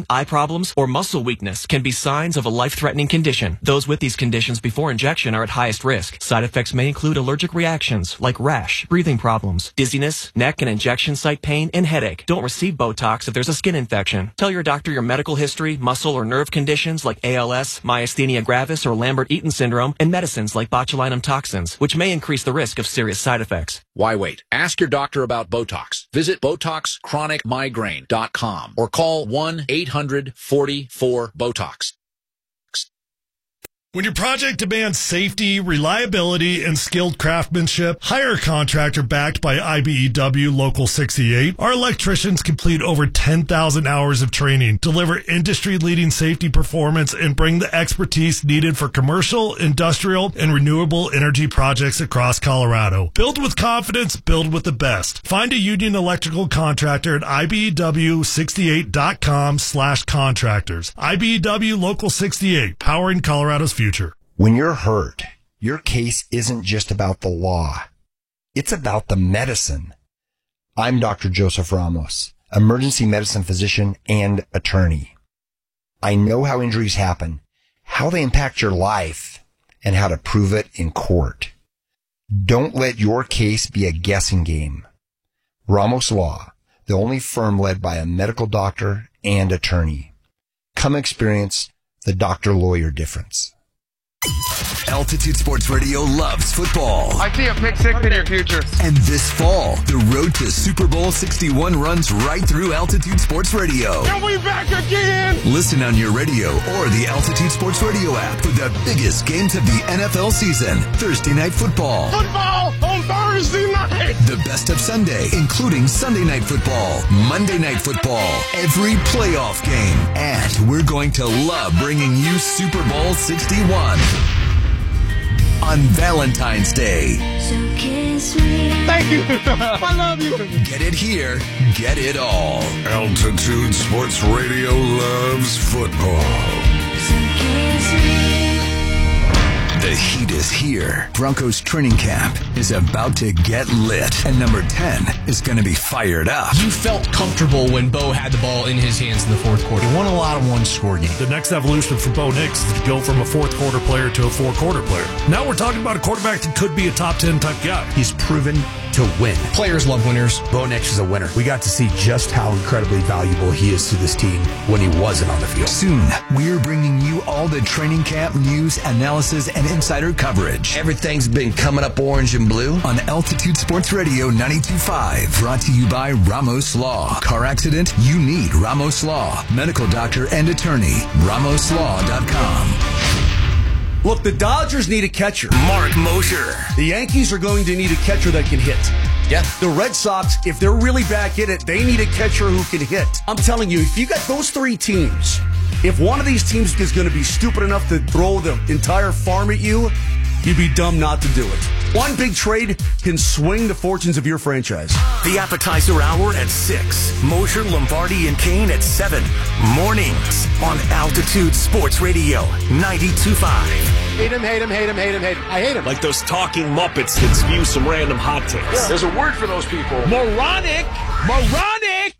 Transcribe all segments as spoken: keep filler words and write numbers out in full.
pain, eye problems, or muscle weakness can be signs of a life-threatening condition. Those with these conditions before injection are at highest risk. Side effects may include allergic reactions like rash, breathing problems, dizziness, neck and injection site pain, and headache. Don't receive Botox if there's a skin infection. Tell your doctor your medical history, muscle or nerve conditions like A L S, myasthenia gravis, or Lambert-Eaton syndrome, and medicines like botulinum toxins, which may increase the risk of serious side effects. Why wait? Ask your doctor about Botox. Visit Botox Chronic Migraine dot com or call one eight hundred forty-four BOTOX. When your project demands safety, reliability, and skilled craftsmanship, hire a contractor backed by I B E W Local sixty-eight. Our electricians complete over ten thousand hours of training, deliver industry-leading safety performance, and bring the expertise needed for commercial, industrial, and renewable energy projects across Colorado. Build with confidence, build with the best. Find a union electrical contractor at I B E W sixty-eight dot com slash contractors. I B E W Local sixty-eight, powering Colorado's future. Future. When you're hurt, your case isn't just about the law. It's about the medicine. I'm Doctor Joseph Ramos, emergency medicine physician and attorney. I know how injuries happen, how they impact your life, and how to prove it in court. Don't let your case be a guessing game. Ramos Law, the only firm led by a medical doctor and attorney. Come experience the doctor-lawyer difference. Altitude Sports Radio loves football. I see a pick six in your future. And this fall, the road to Super Bowl sixty-one runs right through Altitude Sports Radio. And we back again! Listen on your radio or the Altitude Sports Radio app for the biggest games of the N F L season. Thursday Night Football. Football on Thursday night! The best of Sunday, including Sunday Night Football, Monday Night Football, every playoff game. And we're going to love bringing you Super Bowl sixty-one. On Valentine's Day. So kiss me. Thank you. I love you. Get it here. Get it all. Altitude Sports Radio loves football. So kiss me. The heat is here. Broncos training camp is about to get lit. And number ten is going to be fired up. You felt comfortable when Bo had the ball in his hands in the fourth quarter. He won a lot of one-score games. The next evolution for Bo Nix is to go from a fourth-quarter player to a four-quarter player. Now we're talking about a quarterback that could be a top ten type guy. He's proven to win. Players love winners. Bo Nix is a winner. We got to see just how incredibly valuable he is to this team when he wasn't on the field. Soon, we're bringing you all the training camp news, analysis, and insider coverage. Everything's been coming up orange and blue. On Altitude Sports Radio ninety-two point five. Brought to you by Ramos Law. Car accident? You need Ramos Law. Medical doctor and attorney. Ramos Law dot com. Look, the Dodgers need a catcher. Mark Mosher. The Yankees are going to need a catcher that can hit. Yeah. The Red Sox, if they're really back in it, they need a catcher who can hit. I'm telling you, if you got those three teams, if one of these teams is going to be stupid enough to throw the entire farm at you, you'd be dumb not to do it. One big trade can swing the fortunes of your franchise. The Appetizer Hour at six. Mosher, Lombardi, and Kane at seven. Mornings on Altitude Sports Radio ninety-two point five. Hate him, hate him, hate him, hate him, hate him. I hate him. Like those talking Muppets that spew some random hot takes. Yeah. There's a word for those people. Moronic! Moronic!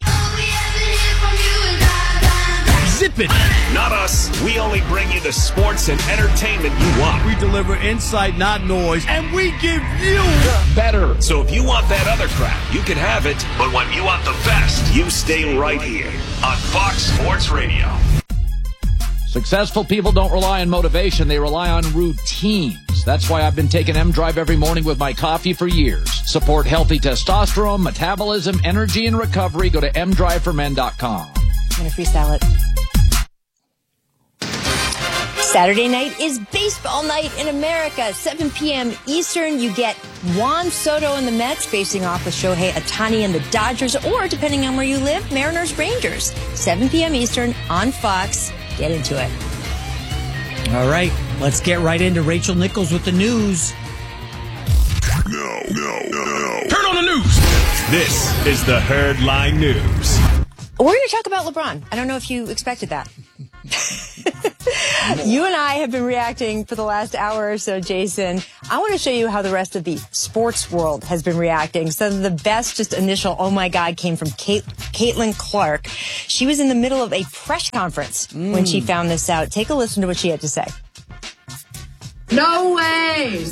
Zip it! Not us. We only bring you the sports and entertainment you want. We deliver insight, not noise, and we give you better. So if you want that other crap, you can have it. But when you want the best, you stay right here on Fox Sports Radio. Successful people don't rely on motivation. They rely on routines. That's why I've been taking M-Drive every morning with my coffee for years. Support healthy testosterone, metabolism, energy, and recovery. Go to m drive for men dot com. I'm going to freestyle it. Saturday night is baseball night in America. seven p.m. Eastern, you get Juan Soto and the Mets facing off with Shohei Ohtani and the Dodgers, or depending on where you live, Mariners Rangers. seven p.m. Eastern on Fox. Get into it. All right, let's get right into Rachel Nichols with the news. No, no, no, no. Turn on the news. This is the Herdline News. We're going to talk about LeBron. I don't know if you expected that. You and I have been reacting for the last hour or so, Jason. I want to show you how the rest of the sports world has been reacting. Some of the best just initial, oh my God, came from Kate, Caitlin Clark. She was in the middle of a press conference mm. when she found this out. Take a listen to what she had to say. No way!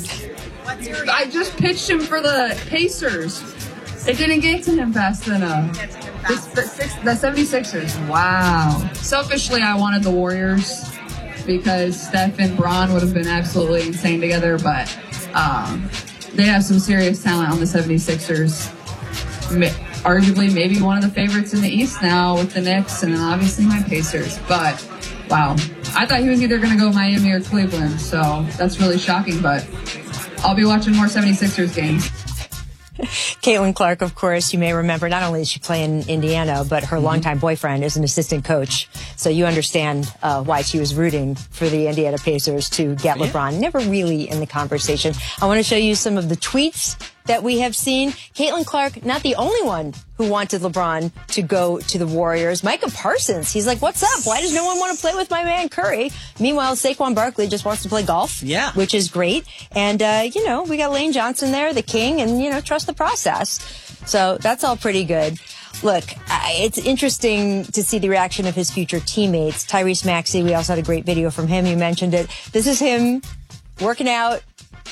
I just pitched him for the Pacers. It didn't get to him fast enough. The, the, the seventy-sixers, wow. Selfishly, I wanted the Warriors because Steph and Bron would have been absolutely insane together, but um, they have some serious talent on the seventy-sixers. Arguably, maybe one of the favorites in the East now with the Knicks, and then obviously my Pacers. But, wow. I thought he was either going to go Miami or Cleveland, so that's really shocking, but I'll be watching more seventy-sixers games. Caitlin Clark, of course, you may remember, not only does she play in Indiana, but her mm-hmm. longtime boyfriend is an assistant coach. So you understand uh, why she was rooting for the Indiana Pacers to get yeah. LeBron. Never really in the conversation. I want to show you some of the tweets that we have seen. Caitlin Clark, not the only one who wanted LeBron to go to the Warriors. Micah Parsons, he's like, what's up? Why does no one want to play with my man Curry? Meanwhile, Saquon Barkley just wants to play golf, yeah, which is great. And, uh, you know, we got Lane Johnson there, the king, and, you know, trust the process. So that's all pretty good. Look, it's interesting to see the reaction of his future teammates. Tyrese Maxey, we also had a great video from him. You mentioned it. This is him working out.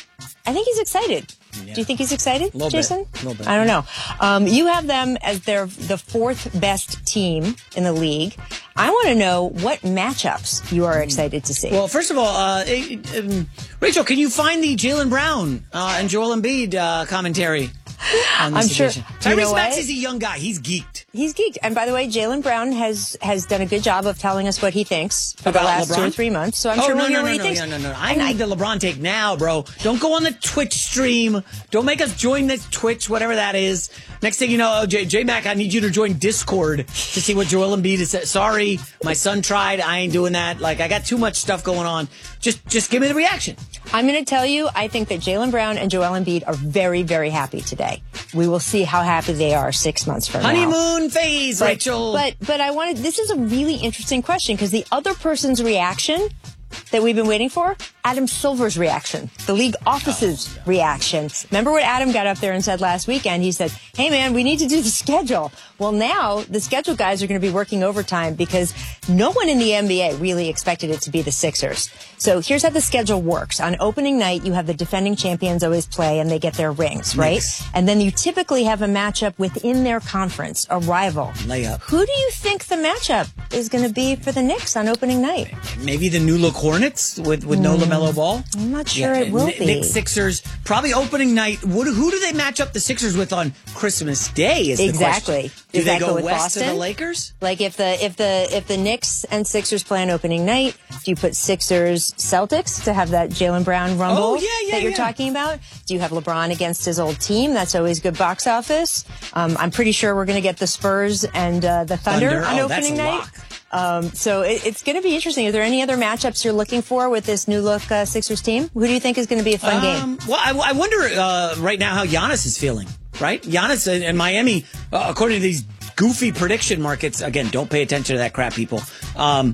I think he's excited. Yeah. Do you think he's excited, Little Jason? Bit. Little bit. I don't know. Um, you have them as their the fourth best team in the league. I want to know what matchups you are excited to see. Well, first of all, uh, um, Rachel, can you find the Jaylen Brown uh, and Joel Embiid uh, commentary? On this I'm sure. edition? You know Tyrese what? Maxey's a young guy. He's geeked. He's geeked. And by the way, Jaylen Brown has has done a good job of telling us what he thinks for About the last LeBron? two or three months. So I'm oh, sure no, we'll no, hear no, what he no, thinks. No, no, no, I And need I, the LeBron take now, bro. Don't go on the Twitch stream. Don't make us join the Twitch, whatever that is. Next thing you know, oh, J- J-Mac, I need you to join Discord to see what Joel Embiid is saying. Sorry, my son tried. I ain't doing that. Like, I got too much stuff going on. Just, just give me the reaction. I'm going to tell you, I think that Jaylen Brown and Joel Embiid are very, very happy today. We will see how happy they are six months from Honeymoon now. Honeymoon phase, but, Rachel. But, but I wanted, this is a really interesting question because the other person's reaction that we've been waiting for, Adam Silver's reaction, the league office's oh, reaction. Remember what Adam got up there and said last weekend? He said, hey, man, we need to do the schedule. Well, now the schedule guys are going to be working overtime because no one in the N B A really expected it to be the Sixers. So here's how the schedule works. On opening night, you have the defending champions always play and they get their rings, right? Nice. And then you typically have a matchup within their conference, a rival. Layup. Who do you think the matchup is going to be for the Knicks on opening night? Maybe the New Look Hornets with, with no mm. LaMelo Ball? I'm not sure yeah. it will N- be. Knicks, Sixers, probably opening night. What, who do they match up the Sixers with on Christmas Day is exactly. the question. Do exactly they go with west Boston? to the Lakers? Like if the if the if the Knicks and Sixers play on opening night, do you put Sixers Celtics to have that Jaylen Brown rumble oh, yeah, yeah, that you're yeah. talking about? Do you have LeBron against his old team? That's always good box office. Um, I'm pretty sure we're going to get the Spurs and uh, the Thunder, Thunder. on oh, opening that's a night. lock. Um, so it, it's going to be interesting. Are there any other matchups you're looking for with this new look uh, Sixers team? Who do you think is going to be a fun um, game? Well, I, I wonder uh, right now how Giannis is feeling. Right, Giannis and, and Miami, uh, according to these goofy prediction markets. Again, don't pay attention to that crap, people. Um,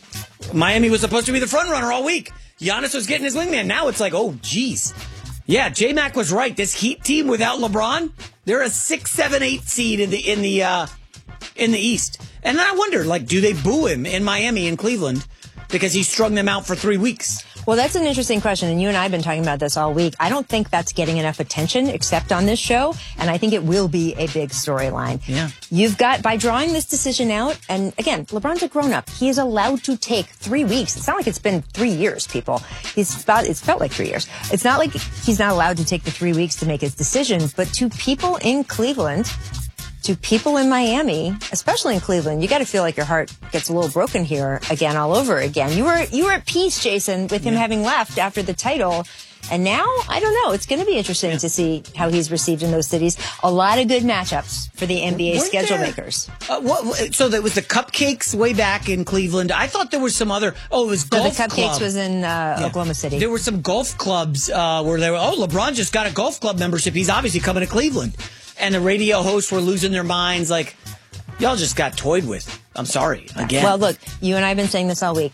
Miami was supposed to be the front runner all week. Giannis was getting his wingman. Now it's like, oh, geez. Yeah, J-Mac was right. This Heat team without LeBron, they're a six, seven, eight seed in the in the uh, in the East. And then I wonder, like, do they boo him in Miami and Cleveland because he strung them out for three weeks? Well, that's an interesting question, and you and I have been talking about this all week. I don't think that's getting enough attention except on this show, and I think it will be a big storyline. Yeah. You've got, by drawing this decision out, and again, LeBron's a grown-up. He is allowed to take three weeks. It's not like it's been three years, people. He's about, it's felt like three years. It's not like he's not allowed to take the three weeks to make his decision, but to people in Cleveland, to people in Miami, especially in Cleveland, you got to feel like your heart gets a little broken here again, all over again. You were you were at peace, Jason, with him yeah. having left after the title. And now, I don't know. It's going to be interesting yeah. to see how he's received in those cities. A lot of good matchups for the N B A Weren't schedule there, makers. Uh, what, so there was the Cupcakes way back in Cleveland. I thought there was some other. Oh, it was no, golf the Cupcakes club. was in uh, yeah. Oklahoma City. There were some golf clubs uh, where they were. Oh, LeBron just got a golf club membership. He's obviously coming to Cleveland. And the radio hosts were losing their minds. Like, y'all just got toyed with. I'm sorry again. Well, look, you and I have been saying this all week.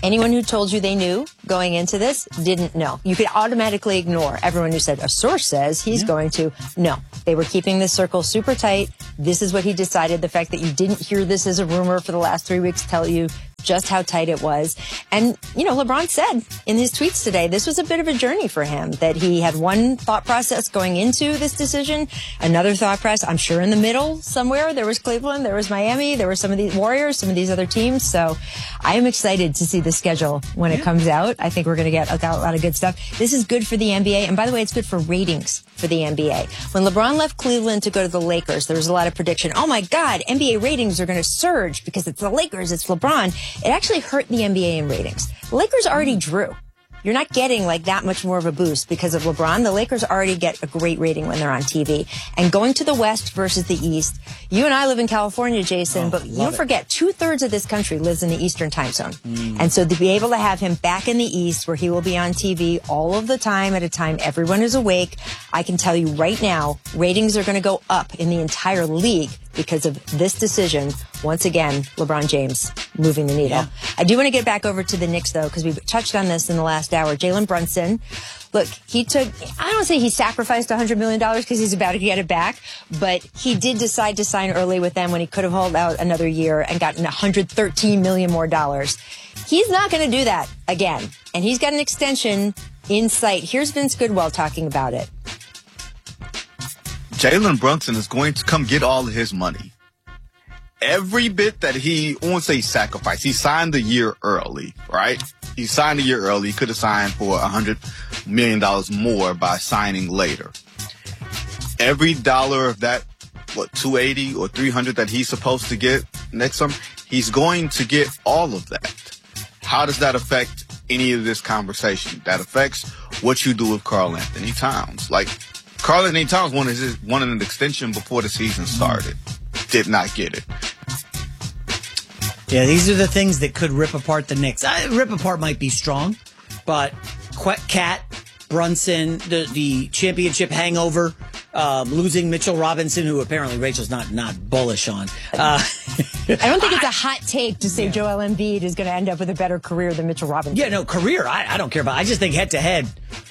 Anyone who told you they knew going into this didn't know. You could automatically ignore everyone who said, a source says he's yeah. going to. No, they were keeping this circle super tight. This is what he decided. The fact that you didn't hear this as a rumor for the last three weeks tell you just how tight it was. And, you know, LeBron said in his tweets today, this was a bit of a journey for him, that he had one thought process going into this decision, another thought process, I'm sure in the middle somewhere. There was Cleveland, there was Miami, there were some of these Warriors, some of these other teams. So I am excited to see the schedule when it comes out. I think we're going to get a lot of good stuff. This is good for the N B A. And by the way, it's good for ratings for the N B A. When LeBron left Cleveland to go to the Lakers, there was a lot of prediction. Oh my God, N B A ratings are going to surge because it's the Lakers, it's LeBron. It actually hurt the N B A in ratings. The Lakers already drew. You're not getting like that much more of a boost because of LeBron. The Lakers already get a great rating when they're on T V. And going to the West versus the East, you and I live in California, Jason, oh, but you don't forget, two-thirds of this country lives in the Eastern time zone. Mm. And so to be able to have him back in the East where he will be on T V all of the time at a time everyone is awake, I can tell you right now, ratings are going to go up in the entire league because of this decision. Once again, LeBron James moving the needle. Yeah. I do want to get back over to the Knicks, though, because we touched on this in the last hour. Jalen Brunson, look, he took, I don't say he sacrificed one hundred million dollars because he's about to get it back, but he did decide to sign early with them when he could have held out another year and gotten one hundred thirteen million dollars more dollars. He's not going to do that again, and he's got an extension in sight. Here's Vince Goodwill talking about it. Jalen Brunson is going to come get all of his money. Every bit that he, I won't say sacrifice, he signed the year early, right? He signed a year early. He could have signed for one hundred million dollars more by signing later. Every dollar of that, what, two eighty or three hundred that he's supposed to get next summer, he's going to get all of that. How does that affect any of this conversation? That affects what you do with Karl Anthony Towns. Like, Karl Anthony Towns wanted, his, wanted an extension before the season started. Did not get it. Yeah, these are the things that could rip apart the Knicks. Uh, rip apart might be strong, but Cat, Brunson, the, the championship hangover, um, losing Mitchell Robinson, who apparently Rachel's not, not bullish on. Uh, I don't think it's a hot take to say yeah. Joel Embiid is going to end up with a better career than Mitchell Robinson. Yeah, no, career, I, I don't care about. I just think head-to-head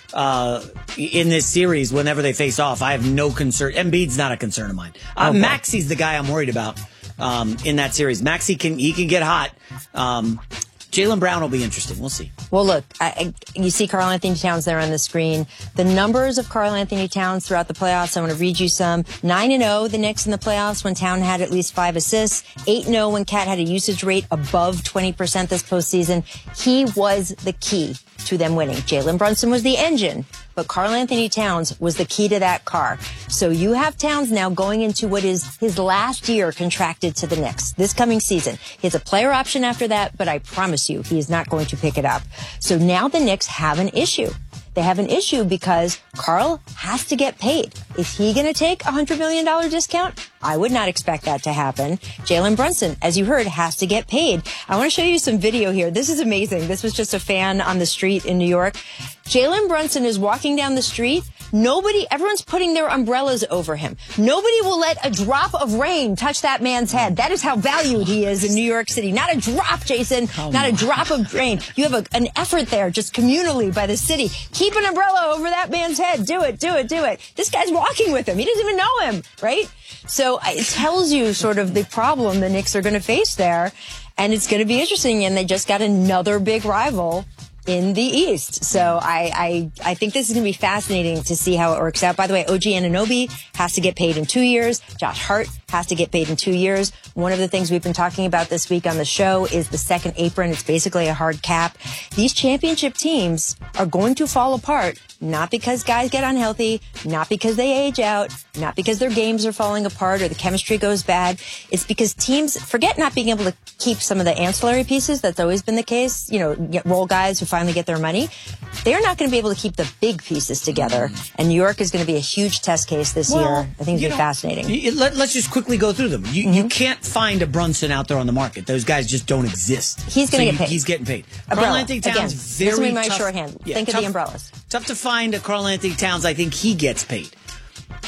uh, in this series, whenever they face off, I have no concern. Embiid's not a concern of mine. Uh, okay. Maxi's the guy I'm worried about um, in that series. Maxi can he can get hot. Um, Jaylen Brown will be interesting. We'll see. Well, look, I, I, you see Karl Anthony Towns there on the screen. The numbers of Karl Anthony Towns throughout the playoffs, I want to read you some. nine and oh, the Knicks in the playoffs when Town had at least five assists. eight and oh when Cat had a usage rate above twenty percent this postseason. He was the key to them winning. Jalen Brunson was the engine, but Karl Anthony Towns was the key to that car. So you have Towns now going into what is his last year contracted to the Knicks this coming season. He has a player option after that, but I promise you he is not going to pick it up. So now the Knicks have an issue. They have an issue because Karl has to get paid. Is he going to take a one hundred million dollars discount? I would not expect that to happen. Jalen Brunson, as you heard, has to get paid. I want to show you some video here. This is amazing. This was just a fan on the street in New York. Jalen Brunson is walking down the street. Nobody, everyone's putting their umbrellas over him. Nobody will let a drop of rain touch that man's head. That is how valued he is in New York City. Not a drop, Jason. Come not on. A drop of rain. You have a, an effort there, just communally by the city. Keep an umbrella over that man's head. Do it, do it, do it. This guy's walking with him. He doesn't even know him, right? So it tells you sort of the problem the Knicks are going to face there. And it's going to be interesting. And they just got another big rival in the East. So I, I, I think this is going to be fascinating to see how it works out. By the way, O G Anunoby has to get paid in two years. Josh Hart has to get paid in two years. One of the things we've been talking about this week on the show is the second apron. It's basically a hard cap. These championship teams are going to fall apart, not because guys get unhealthy, not because they age out, not because their games are falling apart or the chemistry goes bad. It's because teams forget not being able to keep some of the ancillary pieces. That's always been the case. You know, get role guys who finally get their money. They're not going to be able to keep the big pieces together. And New York is going to be a huge test case this well, year. I think it's going to be fascinating. Let, let's just quickly go through them. You, mm-hmm. you can't find a Brunson out there on the market. Those guys just don't exist. He's going to so get paid. He's getting paid. Karl Anthony Towns, Again, very this will be my tough. shorthand. Yeah, Think tough, of the umbrellas. Tough to find a Karl Anthony Towns. I think he gets paid.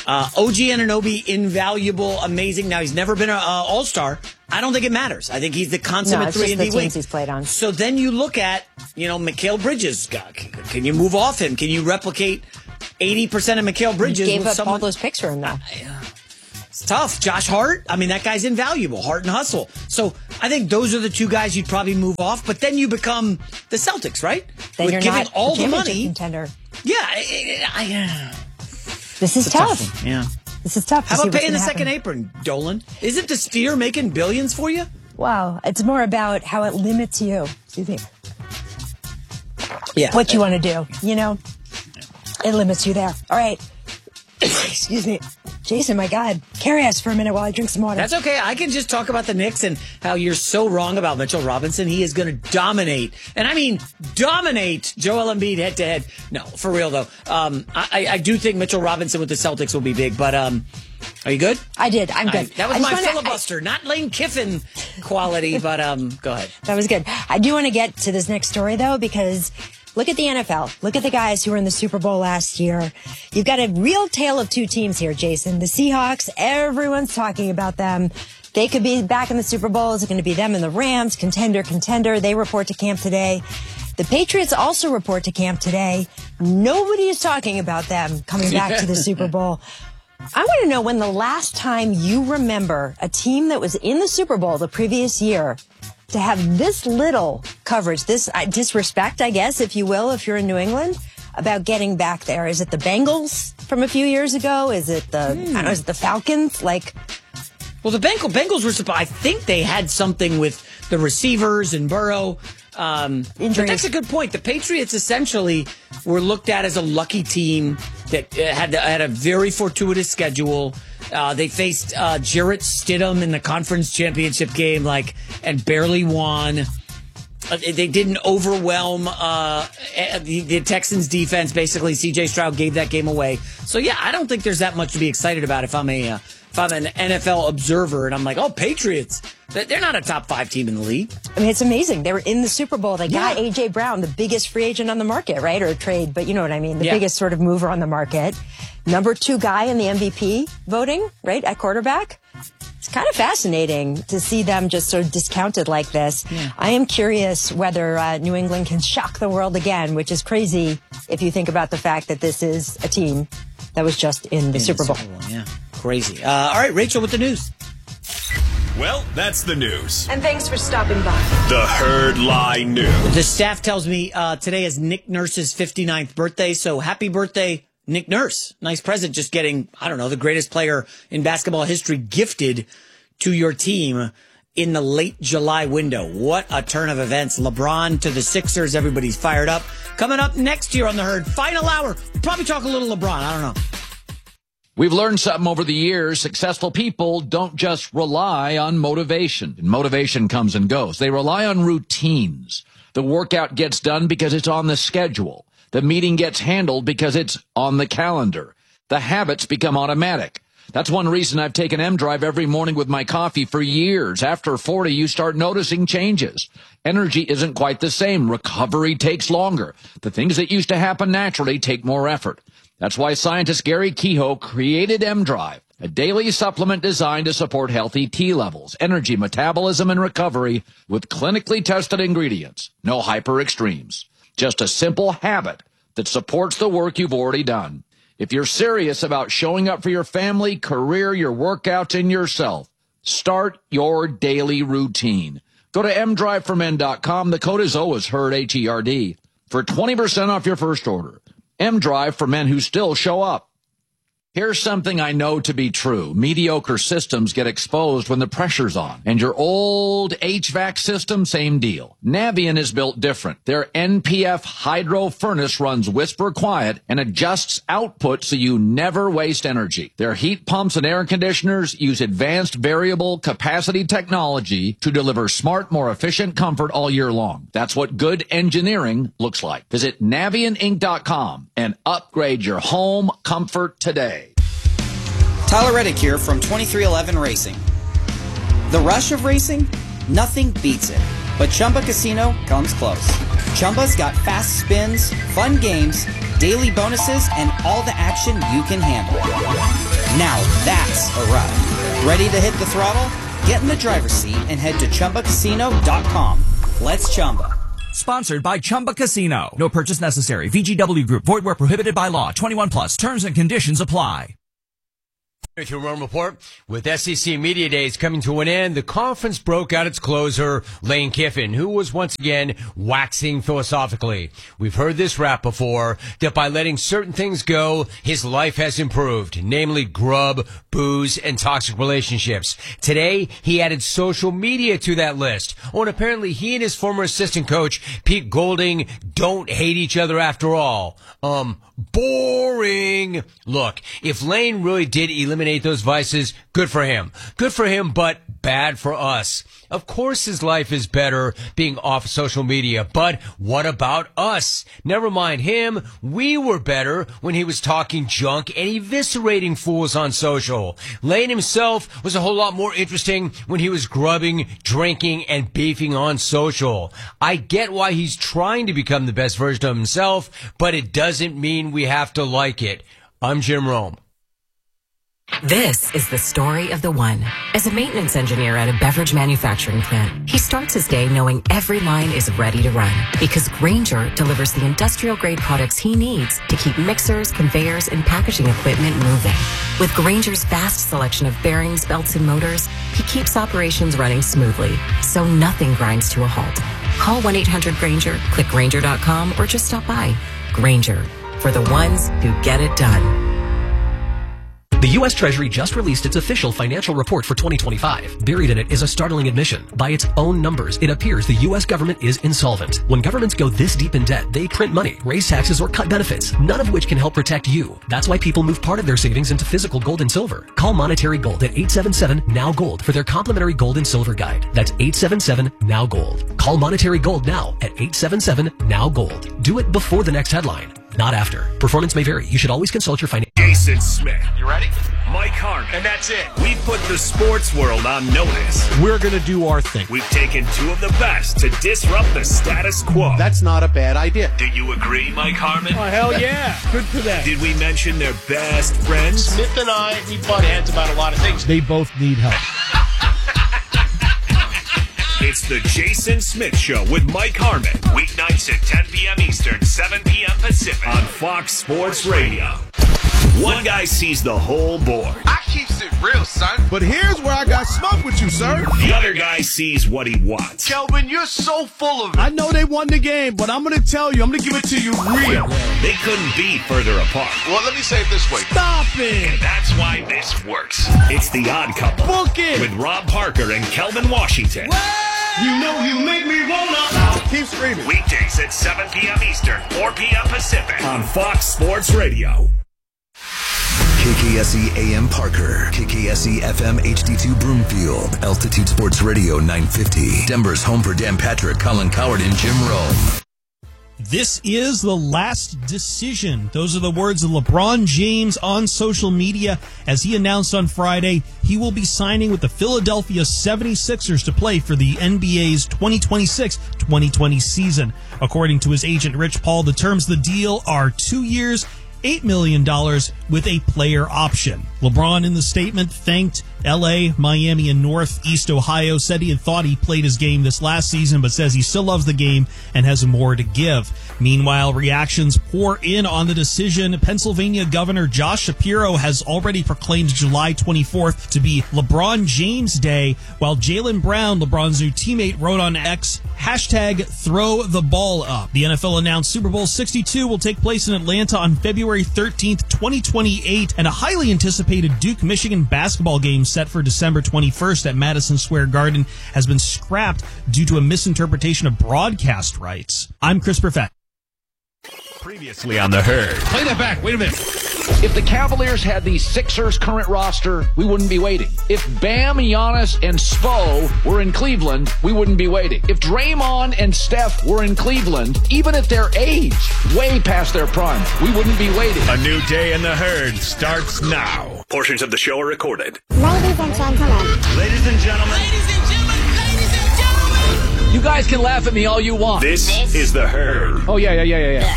Uh, O G Anunoby, invaluable, amazing. Now, he's never been an all-star. I don't think it matters. I think he's the consummate no, it's three just and D the wing. teams he's played on. So then you look at, you know, Mikal Bridges. Can you move off him? Can you replicate eighty percent of Mikal Bridges? You gave with up someone? all those picks for him, though. Uh, yeah. It's tough. Josh Hart, I mean, that guy's invaluable. Hart and Hustle. So I think those are the two guys you'd probably move off. But then you become the Celtics, right? Then With you're giving not all a the championship money. Contender. Yeah. I, I, uh, this is it's tough. tough yeah. This is tough. How to about see paying the what's second happen. apron, Dolan? Isn't the Sphere making billions for you? Wow. It's more about how it limits you. Excuse me. Yeah. What you want to do, you know? It limits you there. All right. Excuse me. Jason, my God. Carry us for a minute while I drink some water. That's okay. I can just talk about the Knicks and how you're so wrong about Mitchell Robinson. He is going to dominate. And I mean, dominate Joel Embiid head to head. No, for real, though. Um, I, I do think Mitchell Robinson with the Celtics will be big. But um, are you good? I did. I'm good. I, that was I my wanna, filibuster, I, not Lane Kiffin quality. But um, go ahead. That was good. I do want to get to this next story, though, because look at the N F L. Look at the guys who were in the Super Bowl last year. You've got a real tale of two teams here, Jason. The Seahawks, everyone's talking about them. They could be back in the Super Bowl. Is it going to be them and the Rams? Contender, contender. They report to camp today. The Patriots also report to camp today. Nobody is talking about them coming back to the Super Bowl. I want to know when the last time you remember a team that was in the Super Bowl the previous year to have this little coverage, this uh, disrespect, I guess, if you will, if you're in New England, about getting back there. Is it the Bengals from a few years ago? Is it the, hmm. I don't know, is it the Falcons? Like, well, the Bengals, Bengals were supposed, I think they had something with the receivers and Burrow. Um, but that's a good point. The Patriots essentially were looked at as a lucky team that had had a very fortuitous schedule. Uh, they faced uh, Jarrett Stidham in the conference championship game, like, and barely won. Uh, they didn't overwhelm uh, the, the Texans' defense. Basically, C J Stroud gave that game away. So yeah, I don't think there's that much to be excited about if I'm a uh, if I'm an N F L observer and I'm like, oh, Patriots. They're not a top five team in the league. I mean, it's amazing. They were in the Super Bowl. They got yeah. A J Brown, the biggest free agent on the market, right? Or trade, but you know what I mean. The yeah. biggest sort of mover on the market. Number two guy in the M V P voting, right, at quarterback. It's kind of fascinating to see them just sort of discounted like this. Yeah. I am curious whether uh, New England can shock the world again, which is crazy if you think about the fact that this is a team that was just in the, in Super, the Bowl. Super Bowl. Yeah, crazy. Uh, all right, Rachel, with the news. Well, that's the news. And thanks for stopping by. The Herd Lie News. The staff tells me uh, today is Nick Nurse's fifty-ninth birthday, so happy birthday, Nick Nurse. Nice present, just getting, I don't know, the greatest player in basketball history gifted to your team in the late July window. What a turn of events. LeBron to the Sixers. Everybody's fired up. Coming up next year on The Herd, final hour. We'll probably talk a little LeBron. I don't know. We've learned something over the years. Successful people don't just rely on motivation. Motivation comes and goes. They rely on routines. The workout gets done because it's on the schedule. The meeting gets handled because it's on the calendar. The habits become automatic. That's one reason I've taken M-Drive every morning with my coffee for years. After forty, you start noticing changes. Energy isn't quite the same. Recovery takes longer. The things that used to happen naturally take more effort. That's why scientist Gary Kehoe created M-Drive, a daily supplement designed to support healthy T levels, energy, metabolism, and recovery with clinically tested ingredients. No hyper extremes. Just a simple habit that supports the work you've already done. If you're serious about showing up for your family, career, your workouts, and yourself, start your daily routine. Go to m drive for men dot com. The code is always HERD, H E R D, for twenty percent off your first order. M-Drive for men who still show up. Here's something I know to be true. Mediocre systems get exposed when the pressure's on. And your old H V A C system, same deal. Navien is built different. Their N P F hydro furnace runs whisper quiet and adjusts output so you never waste energy. Their heat pumps and air conditioners use advanced variable capacity technology to deliver smart, more efficient comfort all year long. That's what good engineering looks like. Visit Navien Inc dot com and upgrade your home comfort today. Tyler Reddick here from twenty-three eleven Racing. The rush of racing? Nothing beats it. But Chumba Casino comes close. Chumba's got fast spins, fun games, daily bonuses, and all the action you can handle. Now that's a ride. Ready to hit the throttle? Get in the driver's seat and head to Chumba Casino dot com. Let's Chumba. Sponsored by Chumba Casino. No purchase necessary. V G W Group. Void where prohibited by law. twenty-one plus. Terms and conditions apply. With your Rome Report, with S E C Media Days coming to an end, the conference broke out its closer, Lane Kiffin, who was once again waxing philosophically. We've heard this rap before, that by letting certain things go, his life has improved, namely grub, booze, and toxic relationships. Today, he added social media to that list. Oh, and apparently he and his former assistant coach, Pete Golding, don't hate each other after all. Um, boring. Look, if Lane really did eliminate those vices, good for him. Good for him, but bad for us. Of course his life is better being off social media, but what about us? Never mind him. We were better when he was talking junk and eviscerating fools on social. Lane himself was a whole lot more interesting when he was grubbing, drinking, and beefing on social. I get why he's trying to become the best version of himself, but it doesn't mean we have to like it. I'm Jim Rome. This is the story of the one. As a maintenance engineer at a beverage manufacturing plant, he starts his day knowing every line is ready to run because Grainger delivers the industrial-grade products he needs to keep mixers, conveyors, and packaging equipment moving. With Grainger's vast selection of bearings, belts, and motors, he keeps operations running smoothly, so nothing grinds to a halt. Call one eight hundred Grainger, click Grainger dot com, or just stop by. Grainger, for the ones who get it done. The U S Treasury just released its official financial report for twenty twenty-five. Buried in it is a startling admission. By its own numbers, it appears the U S government is insolvent. When governments go this deep in debt, they print money, raise taxes, or cut benefits, none of which can help protect you. That's why people move part of their savings into physical gold and silver. Call Monetary Gold at eight seven seven, N O W Gold for their complimentary gold and silver guide. That's eight seven seven, N O W Gold. Call Monetary Gold now at eight seven seven, N O W Gold. Do it before the next headline, not after. Performance may vary. You should always consult your financial... Jason Smith. You ready? Mike Harmon. And that's it. We put the sports world on notice. We're going to do our thing. We've taken two of the best to disrupt the status quo. That's not a bad idea. Do you agree, Mike Harmon? Oh, hell yeah. Good for them. Did we mention their best friends? Smith and I, we butt heads about a lot of things. They both need help. It's the Jason Smith Show with Mike Harmon. Weeknights at ten p.m. Eastern, seven p.m. Pacific on Fox Sports Radio. One guy sees the whole board. I keeps it real, son. But here's where I got smoke with you, sir. The other guy sees what he wants. Kelvin, you're so full of it. I know they won the game, but I'm going to tell you, I'm going to give it to you real. They couldn't be further apart. Well, let me say it this way. Stop it. And that's why this works. It's The Odd Couple. Book it. With Rob Parker and Kelvin Washington. What? You know you make me wanna. Keep screaming. Weekdays at seven p.m. Eastern, four p.m. Pacific on Fox Sports Radio. K K S E A M Parker, K K S E F M H D two Broomfield, Altitude Sports Radio nine fifty. Denver's home for Dan Patrick, Colin Coward, and Jim Rome. This is the last decision. Those are the words of LeBron James on social media as he announced on Friday he will be signing with the Philadelphia seventy-sixers to play for the N B A's twenty twenty-six twenty twenty season. According to his agent, Rich Paul, the terms of the deal are two years, eight million dollars with a player option. LeBron in the statement thanked L A, Miami, and Northeast Ohio, said he had thought he played his game this last season, but says he still loves the game and has more to give. Meanwhile, reactions pour in on the decision. Pennsylvania Governor Josh Shapiro has already proclaimed July twenty-fourth to be LeBron James Day, while Jaylen Brown, LeBron's new teammate, wrote on X, hashtag throw the ball up. The N F L announced Super Bowl sixty-two will take place in Atlanta on February thirteenth, twenty twenty-eight, and a highly anticipated Duke-Michigan basketball game set for December twenty-first at Madison Square Garden has been scrapped due to a misinterpretation of broadcast rights. I'm Chris Perfett. Previously on The Herd. Play that back. Wait a minute. If the Cavaliers had the Sixers' current roster, we wouldn't be waiting. If Bam, Giannis, and Spo were in Cleveland, we wouldn't be waiting. If Draymond and Steph were in Cleveland, even at their age, way past their prime, we wouldn't be waiting. A new day in The Herd starts now. Portions of the show are recorded. Ladies and gentlemen. Ladies and gentlemen. Ladies and gentlemen. Ladies and gentlemen. You guys can laugh at me all you want. This is The Herd. Oh, yeah, yeah, yeah, yeah, yeah.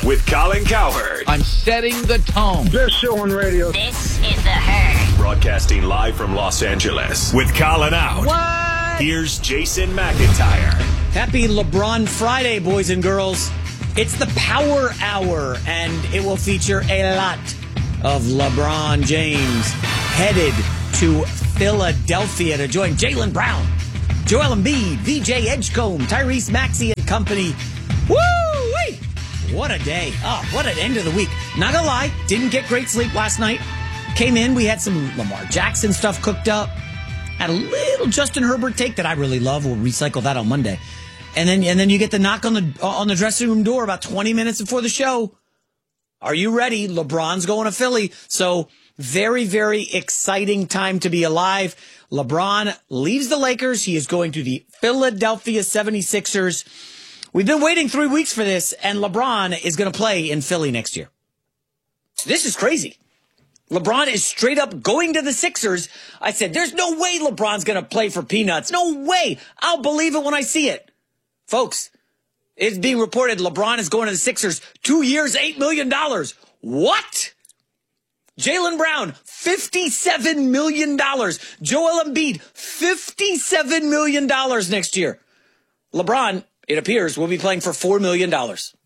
with Colin Cowherd. I'm setting the tone. Best show on radio. This is The Herd. Broadcasting live from Los Angeles with Colin out. What? Here's Jason McIntyre. Happy LeBron Friday, boys and girls. It's the Power Hour, and it will feature a lot of LeBron James headed to Philadelphia to join Jaylen Brown, Joel Embiid, V J Edgecombe, Tyrese Maxey and company. Woo-wee! What a day. Oh, what an end of the week. Not gonna lie, didn't get great sleep last night. Came in, we had some Lamar Jackson stuff cooked up. Had a little Justin Herbert take that I really love. We'll recycle that on Monday. And then and then you get the knock on the on the dressing room door about twenty minutes before the show. Are you ready? LeBron's going to Philly. So very, very exciting time to be alive. LeBron leaves the Lakers. He is going to the Philadelphia seventy-sixers. We've been waiting three weeks for this, and LeBron is going to play in Philly next year. This is crazy. LeBron is straight up going to the Sixers. I said, there's no way LeBron's going to play for peanuts. No way. I'll believe it when I see it. Folks, it's being reported LeBron is going to the Sixers. Two years, eight million dollars. What? Jaylen Brown, fifty-seven million dollars. Joel Embiid, fifty-seven million dollars next year. LeBron, it appears, will be playing for four million dollars.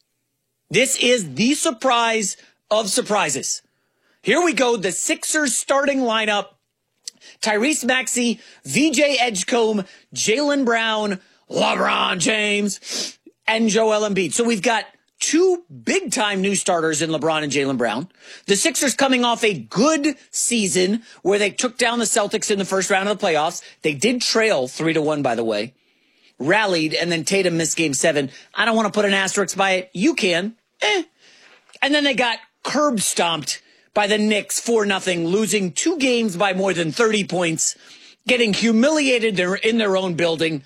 This is the surprise of surprises. Here we go, the Sixers starting lineup. Tyrese Maxey, V J Edgecombe, Jaylen Brown, LeBron James, and Joel Embiid. So we've got two big-time new starters in LeBron and Jaylen Brown. The Sixers coming off a good season where they took down the Celtics in the first round of the playoffs. They did trail three to one, by the way. Rallied, and then Tatum missed game seven. I don't want to put an asterisk by it. You can. Eh. And then they got curb stomped by the Knicks four nothing, losing two games by more than thirty points, getting humiliated in their own building.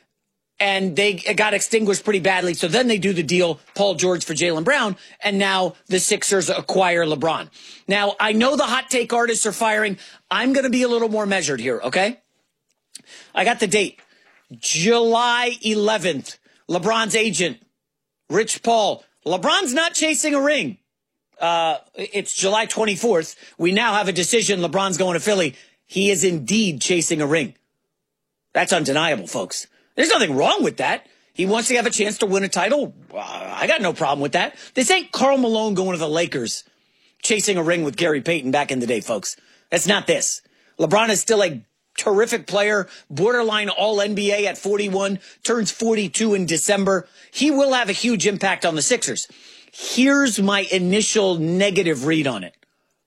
And they got extinguished pretty badly. So then they do the deal, Paul George for Jaylen Brown. And now the Sixers acquire LeBron. Now, I know the hot take artists are firing. I'm going to be a little more measured here, okay? I got the date. July eleventh. LeBron's agent, Rich Paul. LeBron's not chasing a ring. Uh, it's July twenty-fourth. We now have a decision. LeBron's going to Philly. He is indeed chasing a ring. That's undeniable, folks. There's nothing wrong with that. He wants to have a chance to win a title. Uh, I got no problem with that. This ain't Karl Malone going to the Lakers, chasing a ring with Gary Payton back in the day, folks. That's not this. LeBron is still a terrific player, borderline all N B A at forty-one, turns forty-two in December. He will have a huge impact on the Sixers. Here's my initial negative read on it.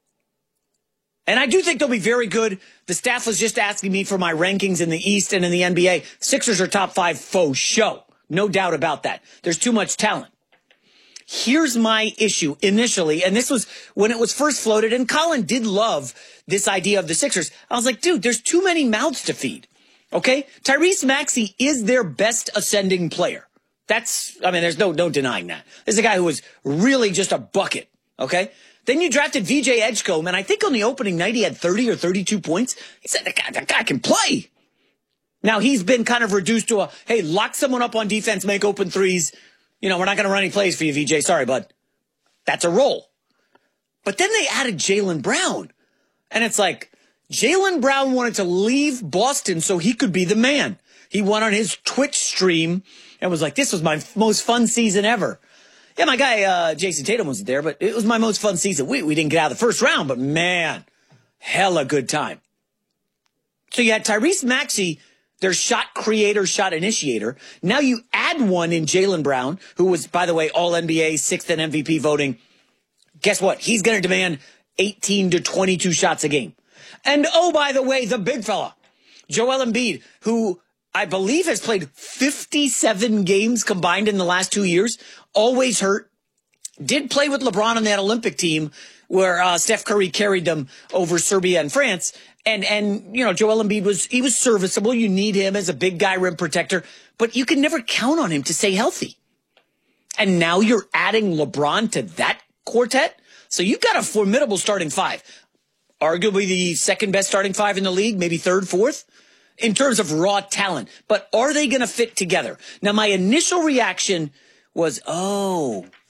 And I do think they'll be very good. The staff was just asking me for my rankings in the East and in the N B A. Sixers are top five faux show. No doubt about that. There's too much talent. Here's my issue initially, and this was when it was first floated, and Colin did love this idea of the Sixers. I was like, dude, there's too many mouths to feed. Okay? Tyrese Maxey is their best ascending player. That's, I mean, there's no, no denying that. This is a guy who was really just a bucket. Okay? Then you drafted V J Edgecombe, and I think on the opening night he had thirty or thirty-two points. He said, that guy, that guy can play. Now he's been kind of reduced to a, hey, lock someone up on defense, make open threes. You know, we're not going to run any plays for you, V J. Sorry, bud. That's a role. But then they added Jaylen Brown. And it's like, Jaylen Brown wanted to leave Boston so he could be the man. He went on his Twitch stream and was like, this was my most fun season ever. Yeah, my guy, uh, Jason Tatum wasn't there, but it was my most fun season. We, we didn't get out of the first round, but man, hella good time. So you had Tyrese Maxey, their shot creator, shot initiator. Now you add one in Jaylen Brown, who was, by the way, all N B A, sixth in M V P voting. Guess what? He's going to demand eighteen to twenty-two shots a game. And oh, by the way, the big fella, Joel Embiid, who I believe has played fifty-seven games combined in the last two years, always hurt, did play with LeBron on that Olympic team where uh, Steph Curry carried them over Serbia and France. And, and you know, Joel Embiid was, he was serviceable. You need him as a big guy rim protector, but you can never count on him to stay healthy. And now you're adding LeBron to that quartet. So you've got a formidable starting five, arguably the second best starting five in the league, maybe third, fourth, in terms of raw talent. But are they going to fit together? Now, my initial reaction was, oh,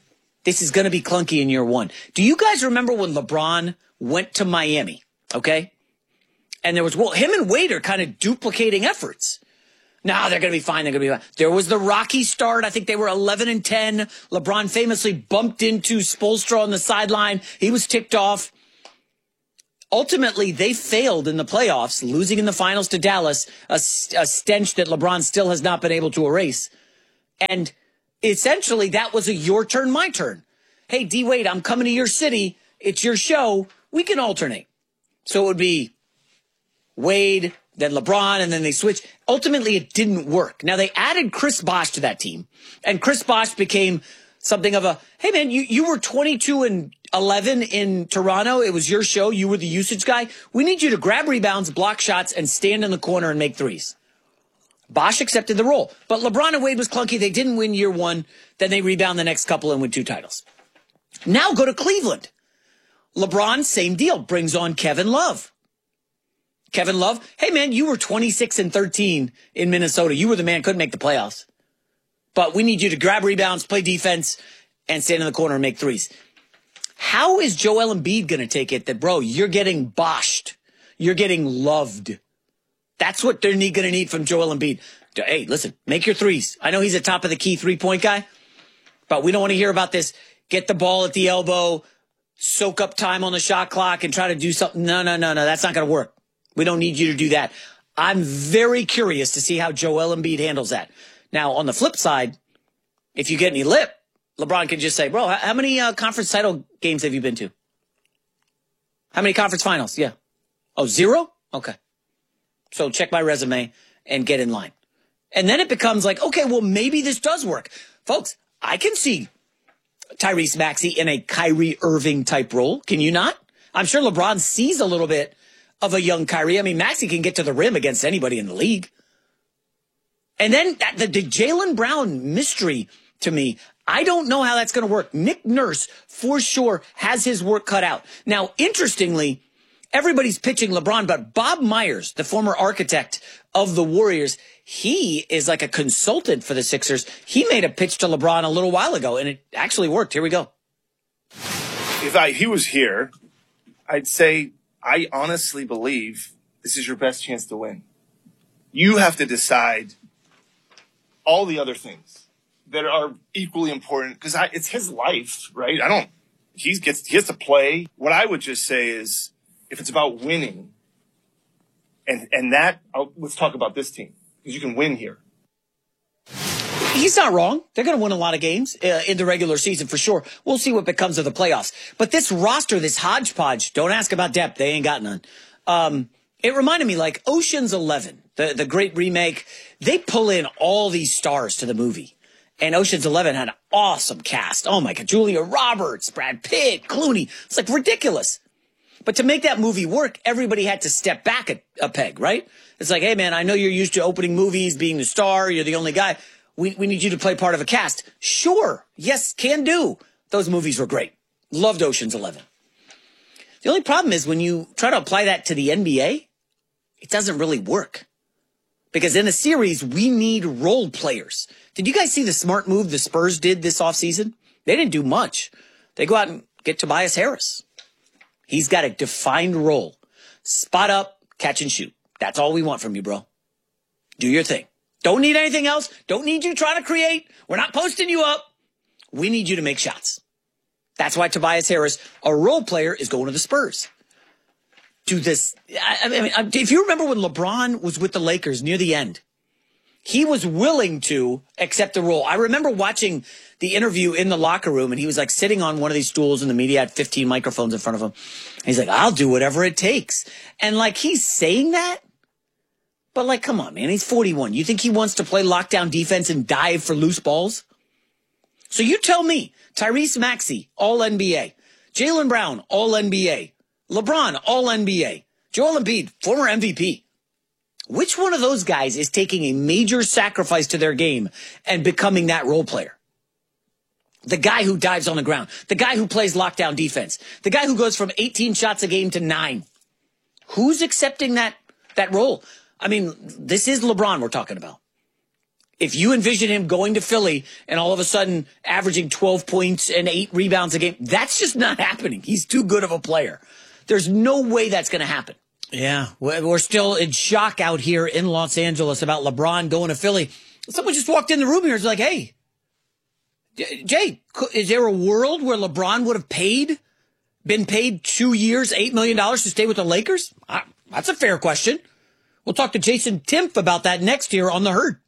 this is going to be clunky in year one. Do you guys remember when LeBron went to Miami? Okay. And there was, well, him and Wade are kind of duplicating efforts. No, they're going to be fine. They're going to be fine. There was the rocky start. I think they were eleven and ten. LeBron famously bumped into Spoelstra on the sideline. He was ticked off. Ultimately, they failed in the playoffs, losing in the finals to Dallas, a, a stench that LeBron still has not been able to erase. And essentially, that was a your turn, my turn. Hey, D Wade, I'm coming to your city. It's your show. We can alternate. So it would be Wade, then LeBron, and then they switched. Ultimately, it didn't work. Now, they added Chris Bosh to that team, and Chris Bosh became something of a, hey, man, you, you were twenty-two and eleven in Toronto. It was your show. You were the usage guy. We need you to grab rebounds, block shots, and stand in the corner and make threes. Bosh accepted the role. But LeBron and Wade was clunky. They didn't win year one. Then they rebound the next couple and win two titles. Now go to Cleveland. LeBron, same deal, brings on Kevin Love. Kevin Love, hey, man, you were twenty-six and thirteen in Minnesota. You were the man, couldn't make the playoffs. But we need you to grab rebounds, play defense, and stand in the corner and make threes. How is Joel Embiid going to take it that, bro, you're getting boshed? You're getting loved. That's what they're going to need from Joel Embiid. Hey, listen, make your threes. I know he's a top of the key three-point guy, but we don't want to hear about this. Get the ball at the elbow, soak up time on the shot clock, and try to do something. No, no, no, no, that's not going to work. We don't need you to do that. I'm very curious to see how Joel Embiid handles that. Now, on the flip side, if you get any lip, LeBron can just say, bro, how many uh, conference title games have you been to? How many conference finals? Yeah. Oh, zero? Okay. So check my resume and get in line. And then it becomes like, okay, well, maybe this does work. Folks, I can see Tyrese Maxey in a Kyrie Irving type role. Can you not? I'm sure LeBron sees a little bit of a young Kyrie. I mean, Maxey can get to the rim against anybody in the league. And then the, the Jaylen Brown mystery to me, I don't know how that's going to work. Nick Nurse, for sure, has his work cut out. Now, interestingly, everybody's pitching LeBron, but Bob Myers, the former architect of the Warriors, he is like a consultant for the Sixers. He made a pitch to LeBron a little while ago, and it actually worked. Here we go. If I, he was here, I'd say I honestly believe this is your best chance to win. You have to decide all the other things that are equally important because it's his life, right? I don't, he gets, he has to play. What I would just say is if it's about winning and, and that, I'll, let's talk about this team because you can win here. He's not wrong. They're going to win a lot of games uh, in the regular season for sure. We'll see what becomes of the playoffs. But this roster, this hodgepodge, don't ask about depth. They ain't got none. Um, it reminded me like Ocean's Eleven, the, the great remake. They pull in all these stars to the movie. And Ocean's Eleven had an awesome cast. Oh my God, Julia Roberts, Brad Pitt, Clooney. It's like ridiculous. But to make that movie work, everybody had to step back a, a peg, right? It's like, hey man, I know you're used to opening movies, being the star, you're the only guy. We, we need you to play part of a cast. Sure. Yes, can do. Those movies were great. Loved Ocean's Eleven. The only problem is when you try to apply that to the N B A, it doesn't really work. Because in a series, we need role players. Did you guys see the smart move the Spurs did this offseason? They didn't do much. They go out and get Tobias Harris. He's got a defined role. Spot up, catch and shoot. That's all we want from you, bro. Do your thing. Don't need anything else. Don't need you trying to create. We're not posting you up. We need you to make shots. That's why Tobias Harris, a role player, is going to the Spurs. Do this. I mean, if you remember when LeBron was with the Lakers near the end, he was willing to accept the role. I remember watching the interview in the locker room, and he was like sitting on one of these stools, and the media had fifteen microphones in front of him. And he's like, I'll do whatever it takes. And like he's saying that, but like, come on, man, he's forty-one. You think he wants to play lockdown defense and dive for loose balls? So you tell me, Tyrese Maxey, all N B A. Jaylen Brown, all N B A. LeBron, all N B A. Joel Embiid, former M V P. Which one of those guys is taking a major sacrifice to their game and becoming that role player? The guy who dives on the ground. The guy who plays lockdown defense. The guy who goes from eighteen shots a game to nine. Who's accepting that, that role? I mean, this is LeBron we're talking about. If you envision him going to Philly and all of a sudden averaging twelve points and eight rebounds a game, that's just not happening. He's too good of a player. There's no way that's going to happen. Yeah, we're still in shock out here in Los Angeles about LeBron going to Philly. Someone just walked in the room here and was like, hey, Jay, is there a world where LeBron would have paid, been paid two years, eight million dollars to stay with the Lakers? That's a fair question. We'll talk to Jason Timpf about that next year on The Herd.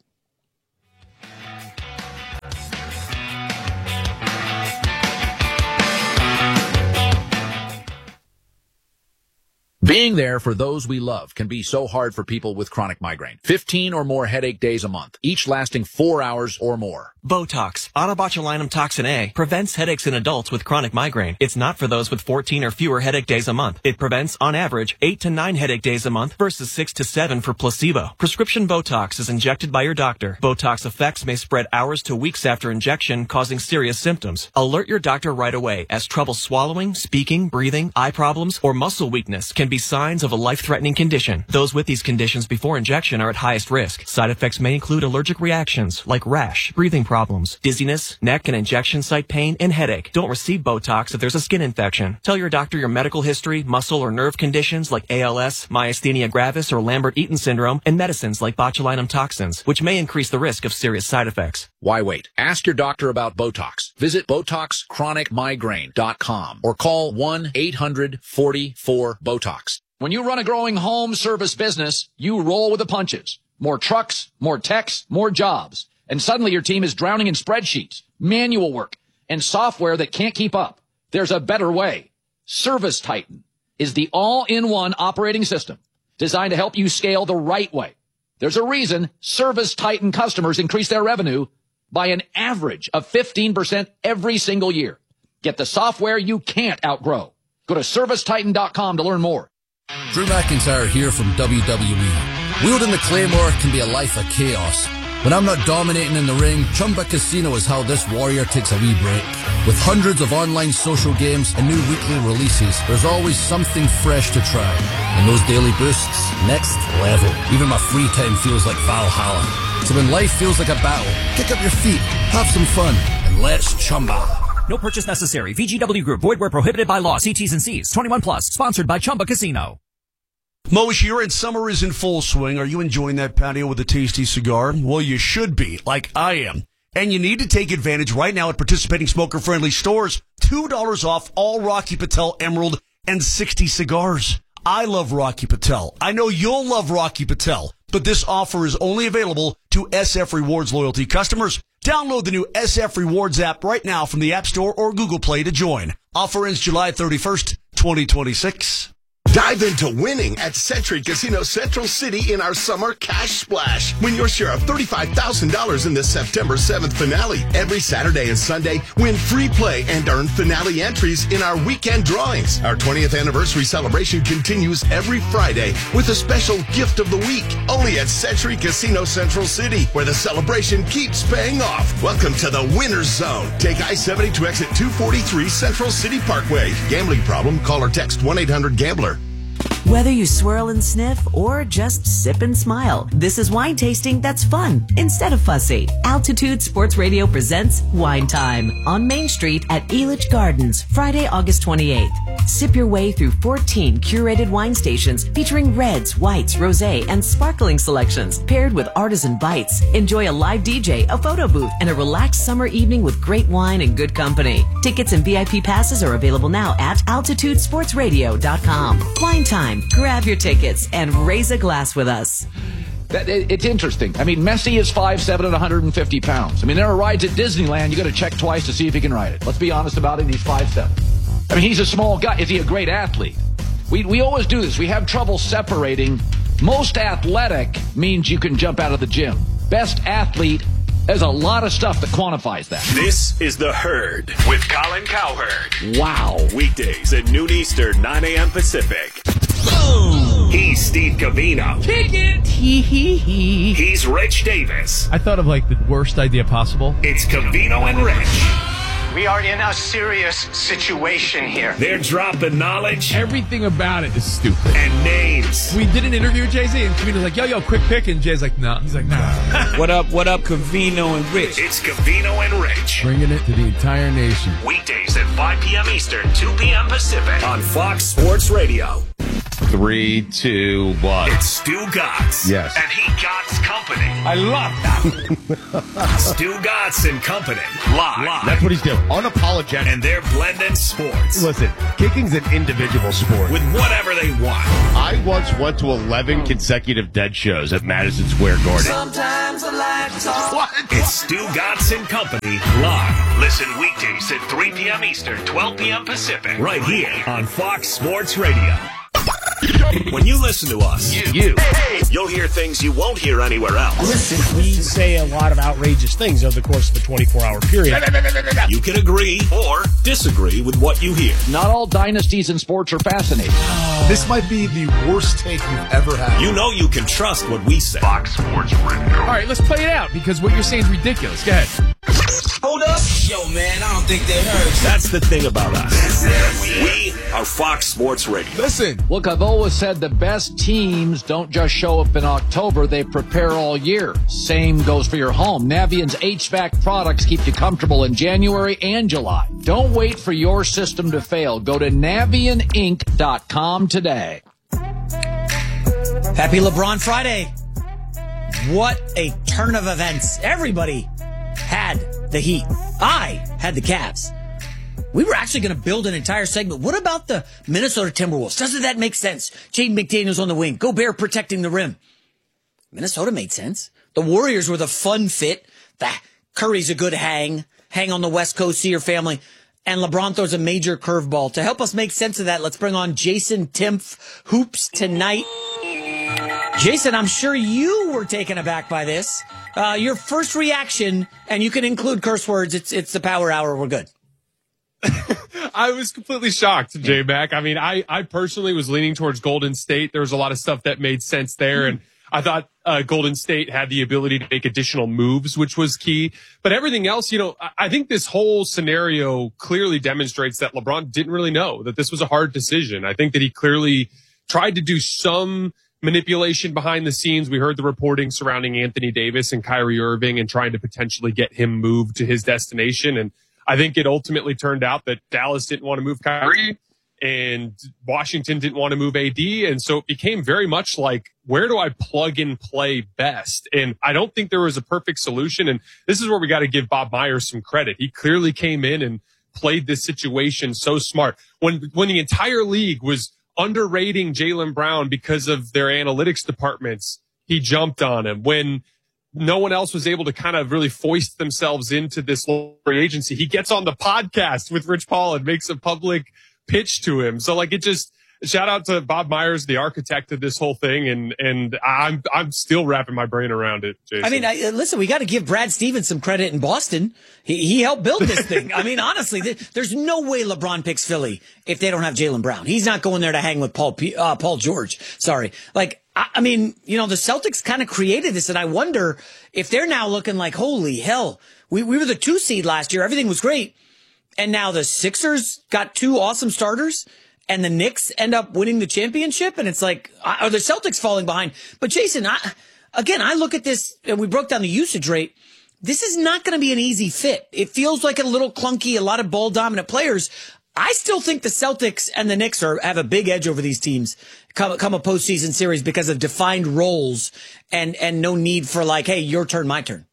Being there for those we love can be so hard for people with chronic migraine. fifteen or more headache days a month, each lasting four hours or more. Botox, onabotulinum toxin A, prevents headaches in adults with chronic migraine. It's not for those with fourteen or fewer headache days a month. It prevents, on average, eight to nine headache days a month versus six to seven for placebo. Prescription Botox is injected by your doctor. Botox effects may spread hours to weeks after injection, causing serious symptoms. Alert your doctor right away, as trouble swallowing, speaking, breathing, eye problems, or muscle weakness can be signs of a life-threatening condition. Those with these conditions before injection are at highest risk. Side effects may include allergic reactions like rash, breathing problems, dizziness, neck and injection site pain, and headache. Don't receive Botox if there's a skin infection. Tell your doctor your medical history, muscle or nerve conditions like A L S, myasthenia gravis, or Lambert-Eaton syndrome, and medicines like botulinum toxins, which may increase the risk of serious side effects. Why wait? Ask your doctor about Botox. Visit Botox Chronic Migraine dot com or call one eight hundred forty-four BOTOX. When you run a growing home service business, you roll with the punches. More trucks, more techs, more jobs. And suddenly your team is drowning in spreadsheets, manual work, and software that can't keep up. There's a better way. Service Titan is the all-in-one operating system designed to help you scale the right way. There's a reason Service Titan customers increase their revenue by an average of fifteen percent every single year. Get the software you can't outgrow. Go to service titan dot com to learn more. Drew McIntyre here from W W E. Wielding the Claymore can be a life of chaos. When I'm not dominating in the ring, Chumba Casino is how this warrior takes a wee break. With hundreds of online social games and new weekly releases, there's always something fresh to try. And those daily boosts, next level. Even my free time feels like Valhalla. So when life feels like a battle, kick up your feet, have some fun, and let's Chumba. No purchase necessary. V G W Group. Void where prohibited by law. See T's and C's. twenty-one plus. Sponsored by Chumba Casino. Moish here, and summer is in full swing. Are you enjoying that patio with a tasty cigar? Well, you should be, like I am. And you need to take advantage right now at participating smoker-friendly stores. two dollars off all Rocky Patel Emerald and sixty cigars. I love Rocky Patel. I know you'll love Rocky Patel. But this offer is only available to S F Rewards loyalty customers. Download the new S F Rewards app right now from the App Store or Google Play to join. Offer ends July thirty-first, twenty twenty-six. Dive into winning at Century Casino Central City in our summer cash splash. Win your share of thirty-five thousand dollars in the September seventh finale. Every Saturday and Sunday, win free play and earn finale entries in our weekend drawings. Our twentieth anniversary celebration continues every Friday with a special gift of the week. Only at Century Casino Central City, where the celebration keeps paying off. Welcome to the Winner's Zone. Take I seventy to exit two forty-three Central City Parkway. Gambling problem? Call or text one eight hundred gambler. Whether you swirl and sniff or just sip and smile, this is wine tasting that's fun instead of fussy. Altitude Sports Radio presents Wine Time on Main Street at Elitch Gardens, Friday, August twenty-eighth. Sip your way through fourteen curated wine stations featuring reds, whites, rosé, and sparkling selections paired with artisan bites. Enjoy a live D J, a photo booth, and a relaxed summer evening with great wine and good company. Tickets and V I P passes are available now at altitude sports radio dot com. Wine Time. Grab your tickets and raise a glass with us. That, it, it's interesting. I mean, Messi is five seven and one hundred fifty pounds. I mean, there are rides at Disneyland you got to check twice to see if he can ride it. Let's be honest about it. He's five seven. I mean, he's a small guy. Is he a great athlete? We we always do this. We have trouble separating. Most athletic means you can jump out of the gym. Best athlete, there's a lot of stuff that quantifies that. This is The Herd with Colin Cowherd. Wow. Weekdays at noon Eastern, nine a.m. Pacific. Boom. He's Steve Covino. Kick it. Hee hee hee. He's Rich Davis. I thought of like the worst idea possible. It's Covino and Rich. We are in a serious situation here. They're dropping knowledge. Everything about it is stupid. And names. We did an interview with Jay-Z, and Cavino's like, yo, yo, quick pick. And Jay's like, no. Nah. He's like, nah. What up, what up, Cavino and Rich? It's Cavino and Rich. Bringing it to the entire nation. Weekdays at five p.m. Eastern, two p.m. Pacific on Fox Sports Radio. Three, two, one. It's Stu Gatz. Yes. And he Gatz Company. I love that. Stu Gatz and Company. Live. Live. That's what he's doing. Unapologetic. And they're blending sports. Listen, kicking's an individual sport. With whatever they want. I once went to eleven consecutive dead shows at Madison Square Garden. Sometimes I like to talk. What? It's Stu Gatz and Company. Live. Listen weekdays at three p.m. Eastern, twelve p.m. Pacific. Right here on Fox Sports Radio. When you listen to us, you, you you'll hear things you won't hear anywhere else. Listen, we say a lot of outrageous things over the course of a twenty-four hour period. You can agree or disagree with what you hear. Not all dynasties in sports are fascinating. This might be the worst take you've ever had. You know you can trust what we say. Fox Sports Radio. All right, let's play it out because what you're saying is ridiculous. Go ahead. Hold up. Yo, man, I don't think they heard. That's the thing about us. We are Fox Sports Radio. Listen. Look, I've always said the best teams don't just show up in October, they prepare all year. Same goes for your home. Navient's H V A C products keep you comfortable in January and July. Don't wait for your system to fail. Go to Navient Inc dot com today. Happy LeBron Friday. What a turn of events. Everybody had the Heat. I had the Cavs. We were actually going to build an entire segment. What about the Minnesota Timberwolves? Doesn't that make sense? Jaden McDaniels on the wing. Gobert protecting the rim. Minnesota made sense. The Warriors were the fun fit. The Curry's a good hang. Hang on the West Coast, see your family. And LeBron throws a major curveball. To help us make sense of that, let's bring on Jason Timpf, Hoops Tonight. Jason, I'm sure you were taken aback by this. Uh, your first reaction, and you can include curse words. It's it's the power hour. We're good. I was completely shocked, J-Mac. I mean, I, I personally was leaning towards Golden State. There was a lot of stuff that made sense there. And I thought uh, Golden State had the ability to make additional moves, which was key. But everything else, you know, I, I think this whole scenario clearly demonstrates that LeBron didn't really know that this was a hard decision. I think that he clearly tried to do some manipulation behind the scenes. We heard the reporting surrounding Anthony Davis and Kyrie Irving and trying to potentially get him moved to his destination. And I think it ultimately turned out that Dallas didn't want to move Kyrie and Washington didn't want to move A D. And so it became very much like, where do I plug and play best? And I don't think there was a perfect solution. And this is where we got to give Bob Myers some credit. He clearly came in and played this situation so smart. When, when the entire league was underrating Jaylen Brown because of their analytics departments, he jumped on him. When no one else was able to kind of really foist themselves into this free agency, he gets on the podcast with Rich Paul and makes a public pitch to him. So like, it just, shout out to Bob Myers, the architect of this whole thing. And, and I'm, I'm still wrapping my brain around it, Jason. I mean, I, listen, we got to give Brad Stevens some credit in Boston. He, he helped build this thing. I mean, honestly, th- there's no way LeBron picks Philly if they don't have Jaylen Brown. He's not going there to hang with Paul, P- uh, Paul George. Sorry. Like, I, I mean, you know, the Celtics kind of created this, and I wonder if they're now looking like, holy hell, we, we were the two seed last year. Everything was great. And now the Sixers got two awesome starters, and the Knicks end up winning the championship. And it's like, are the Celtics falling behind? But Jason, I, again, I look at this, and we broke down the usage rate. This is not going to be an easy fit. It feels like a little clunky, a lot of ball dominant players. I still think the Celtics and the Knicks are, have a big edge over these teams come, come a postseason series because of defined roles and, and no need for like, hey, your turn, my turn.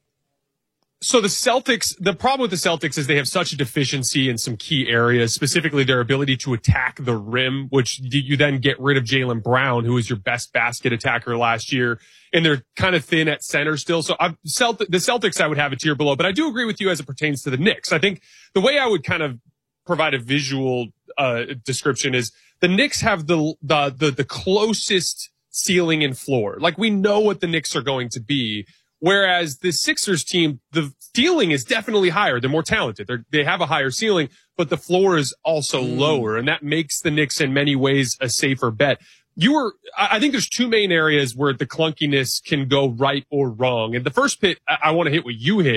So the Celtics, the problem with the Celtics is they have such a deficiency in some key areas, specifically their ability to attack the rim, which you then get rid of Jaylen Brown, who was your best basket attacker last year. And they're kind of thin at center still. So I'm Celt- the Celtics, I would have a tier below, but I do agree with you as it pertains to the Knicks. I think the way I would kind of provide a visual uh, description is the Knicks have the, the, the, the closest ceiling and floor. Like, we know what the Knicks are going to be. Whereas the Sixers team, the ceiling is definitely higher. They're more talented. They're, they have a higher ceiling, but the floor is also mm. lower. And that makes the Knicks in many ways a safer bet. You were, I think there's two main areas where the clunkiness can go right or wrong. And the first pit I, I want to hit what you hit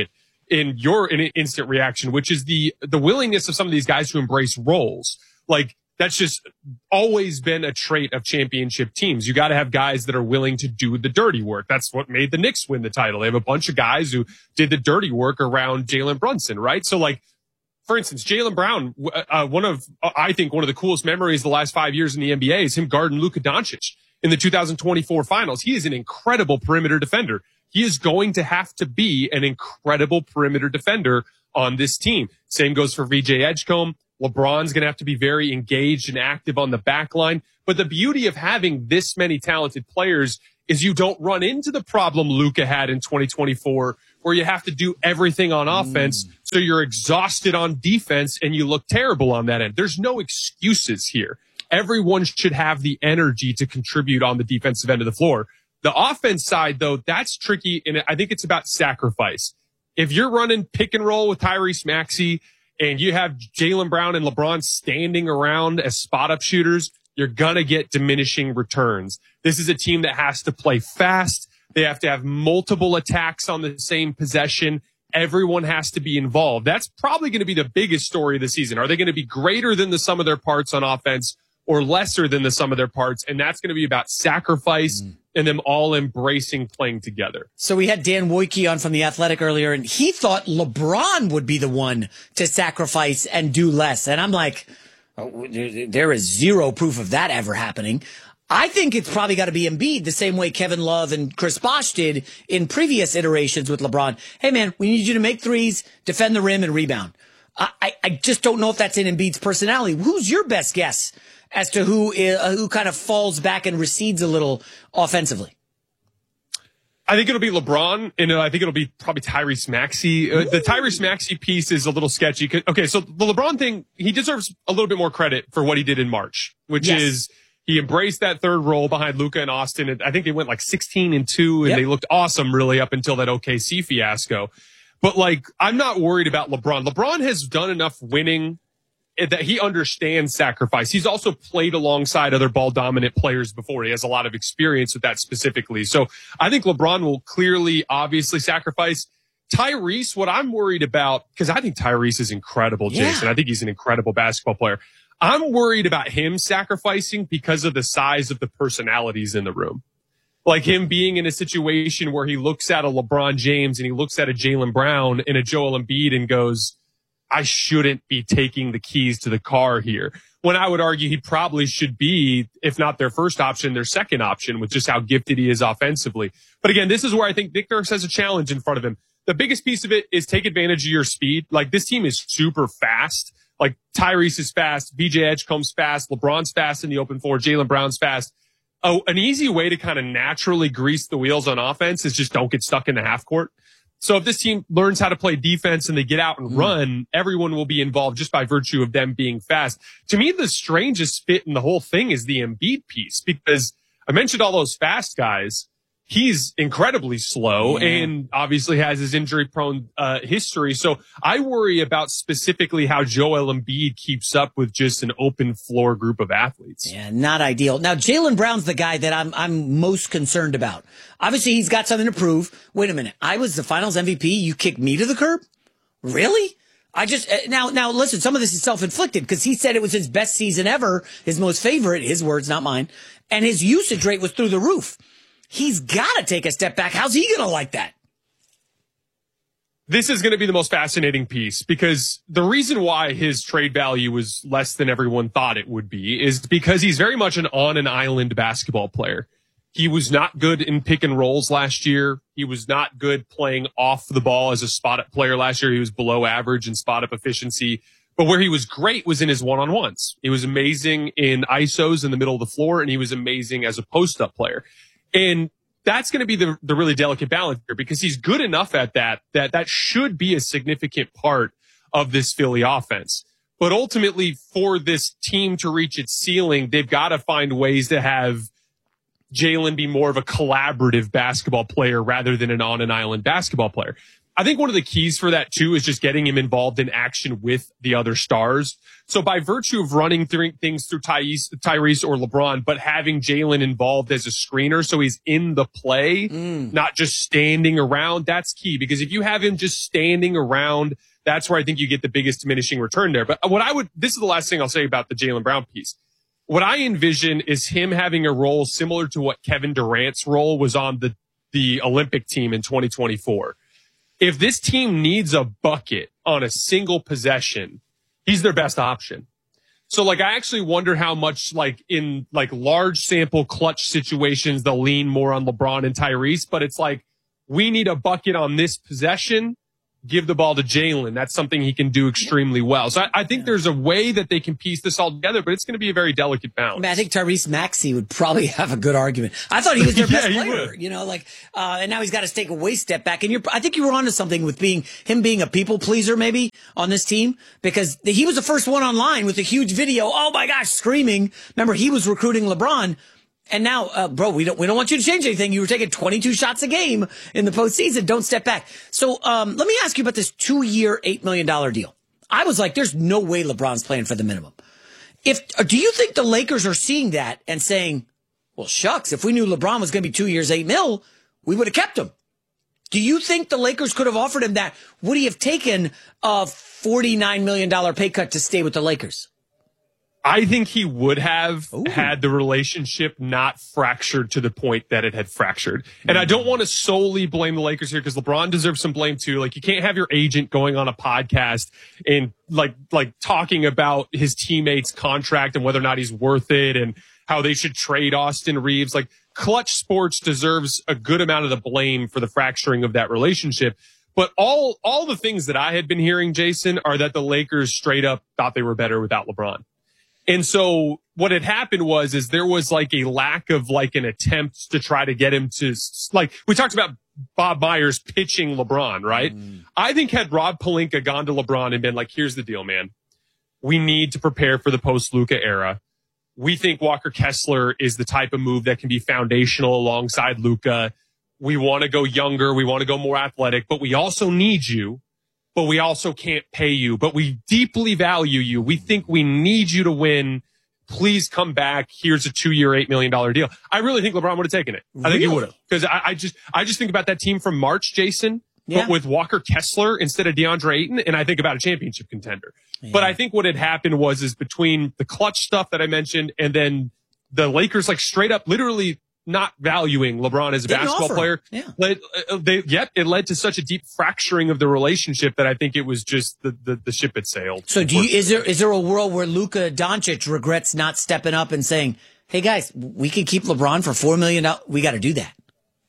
in your in instant reaction, which is the the willingness of some of these guys to embrace roles. Like, that's just always been a trait of championship teams. You got to have guys that are willing to do the dirty work. That's what made the Knicks win the title. They have a bunch of guys who did the dirty work around Jalen Brunson, right? So, like, for instance, Jaylen Brown, uh, one of, uh, I think, one of the coolest memories the last five years in the N B A is him guarding Luka Doncic in the two thousand twenty-four finals. He is an incredible perimeter defender. He is going to have to be an incredible perimeter defender on this team. Same goes for V J Edgecombe. LeBron's going to have to be very engaged and active on the back line. But the beauty of having this many talented players is you don't run into the problem Luka had in twenty twenty-four, where you have to do everything on offense. Mm. So you're exhausted on defense and you look terrible on that end. There's no excuses here. Everyone should have the energy to contribute on the defensive end of the floor. The offense side, though, that's tricky. And I think it's about sacrifice. If you're running pick and roll with Tyrese Maxey, and you have Jaylen Brown and LeBron standing around as spot-up shooters, you're going to get diminishing returns. This is a team that has to play fast. They have to have multiple attacks on the same possession. Everyone has to be involved. That's probably going to be the biggest story of the season. Are they going to be greater than the sum of their parts on offense or lesser than the sum of their parts? And that's going to be about sacrifice mm. and them all embracing playing together. So we had Dan Wojcicki on from The Athletic earlier, and he thought LeBron would be the one to sacrifice and do less. And I'm like, oh, there is zero proof of that ever happening. I think it's probably got to be Embiid, the same way Kevin Love and Chris Bosh did in previous iterations with LeBron. Hey, man, we need you to make threes, defend the rim, and rebound. I, I, I just don't know if that's in Embiid's personality. Who's your best guess as to who uh, who kind of falls back and recedes a little offensively? I think it'll be LeBron, and I think it'll be probably Tyrese Maxey. Uh, the Tyrese Maxey piece is a little sketchy. Okay, so the LeBron thing, he deserves a little bit more credit for what he did in March, which yes. is he embraced that third role behind Luka and Austin. And I think they went like sixteen and two, and yep. they looked awesome really up until that O K C fiasco. But, like, I'm not worried about LeBron. LeBron has done enough winning that he understands sacrifice. He's also played alongside other ball dominant players before. He has a lot of experience with that specifically. So I think LeBron will clearly, obviously sacrifice. Tyrese, what I'm worried about, because I think Tyrese is incredible, Jason. Yeah. I think he's an incredible basketball player. I'm worried about him sacrificing because of the size of the personalities in the room. Like him being in a situation where he looks at a LeBron James and he looks at a Jaylen Brown and a Joel Embiid and goes, I shouldn't be taking the keys to the car here. When I would argue he probably should be, if not their first option, their second option with just how gifted he is offensively. But again, this is where I think Nick Nurse has a challenge in front of him. The biggest piece of it is take advantage of your speed. Like this team is super fast. Like Tyrese is fast, V J Edgecombe's fast, LeBron's fast in the open floor, Jaylen Brown's fast. Oh, an easy way to kind of naturally grease the wheels on offense is just don't get stuck in the half court. So if this team learns how to play defense and they get out and mm. run, everyone will be involved just by virtue of them being fast. To me, the strangest fit in the whole thing is the Embiid piece, because I mentioned all those fast guys. He's incredibly slow yeah. and obviously has his injury-prone uh, history. So I worry about specifically how Joel Embiid keeps up with just an open floor group of athletes. Yeah, not ideal. Now, Jaylen Brown's the guy that I'm I'm most concerned about. Obviously, he's got something to prove. Wait a minute. I was the Finals M V P. You kicked me to the curb? Really? I just now now listen. Some of this is self-inflicted because he said it was his best season ever, his most favorite. His words, not mine. And his usage rate was through the roof. He's got to take a step back. How's he going to like that? This is going to be the most fascinating piece, because the reason why his trade value was less than everyone thought it would be is because he's very much an on an island basketball player. He was not good in pick and rolls last year. He was not good playing off the ball as a spot up player last year. He was below average in spot up efficiency. But where he was great was in his one-on-ones. He was amazing in I S Os in the middle of the floor, and he was amazing as a post-up player. And that's going to be the, the really delicate balance here, because he's good enough at that, that that should be a significant part of this Philly offense. But ultimately, for this team to reach its ceiling, they've got to find ways to have Jaylen be more of a collaborative basketball player rather than an on an island basketball player. I think one of the keys for that too is just getting him involved in action with the other stars. So by virtue of running through things through Tyrese, Tyrese or LeBron, but having Jalen involved as a screener, so he's in the play, mm. not just standing around, that's key. Because if you have him just standing around, that's where I think you get the biggest diminishing return there. But what I would, this is the last thing I'll say about the Jaylen Brown piece. What I envision is him having a role similar to what Kevin Durant's role was on the, the Olympic team in twenty twenty-four. If this team needs a bucket on a single possession, he's their best option. So like, I actually wonder how much like in like large sample clutch situations, they'll lean more on LeBron and Tyrese, but it's like, we need a bucket on this possession. Give the ball to Jalen. That's something he can do extremely well. So I, I think yeah. there's a way that they can piece this all together, but it's going to be a very delicate balance. I mean, I think Tyrese Maxey would probably have a good argument. I thought he was their yeah, best player, would. you know, like, uh, and now he's got to take a way step back. And you're, I think you were onto something with being, him being a people pleaser maybe on this team, because he was the first one online with a huge video. Oh my gosh, screaming. Remember, he was recruiting LeBron. And now, uh, bro, we don't, we don't want you to change anything. You were taking twenty-two shots a game in the postseason. Don't step back. So, um, let me ask you about this two year, eight million dollars deal. I was like, there's no way LeBron's playing for the minimum. If, do you think the Lakers are seeing that and saying, well, shucks, if we knew LeBron was going to be two years, eight mil, we would have kept him. Do you think the Lakers could have offered him that? Would he have taken a forty-nine million dollars pay cut to stay with the Lakers? I think he would have Ooh. had the relationship not fractured to the point that it had fractured. And I don't want to solely blame the Lakers here because LeBron deserves some blame too. Like, you can't have your agent going on a podcast and like, like talking about his teammates' contract and whether or not he's worth it and how they should trade Austin Reeves. Like, Clutch Sports deserves a good amount of the blame for the fracturing of that relationship. But all, all the things that I had been hearing, Jason, are that the Lakers straight up thought they were better without LeBron. And so what had happened was, is there was like a lack of like an attempt to try to get him to, like, we talked about Bob Myers pitching LeBron, right? Mm. I think had Rob Pelinka gone to LeBron and been like, here's the deal, man. We need to prepare for the post-Luka era. We think Walker Kessler is the type of move that can be foundational alongside Luka. We want to go younger. We want to go more athletic, but we also need you. But we also can't pay you, but we deeply value you. We think we need you to win. Please come back. Here's a two year, eight million dollars deal. I really think LeBron would have taken it. I think really? he would have. Because I, I just, I just think about that team from March, Jason, yeah. but with Walker Kessler instead of DeAndre Ayton. And I think about a championship contender. Yeah. But I think what had happened was, is between the clutch stuff that I mentioned and then the Lakers, like straight up, literally not valuing LeBron as a Didn't basketball player. Yeah. Led, uh, they, yep, it led to such a deep fracturing of the relationship that I think it was just the, the, the ship had sailed. So do you, is there, is there a world where Luka Doncic regrets not stepping up and saying, hey guys, we can keep LeBron for four million dollars. We got to do that.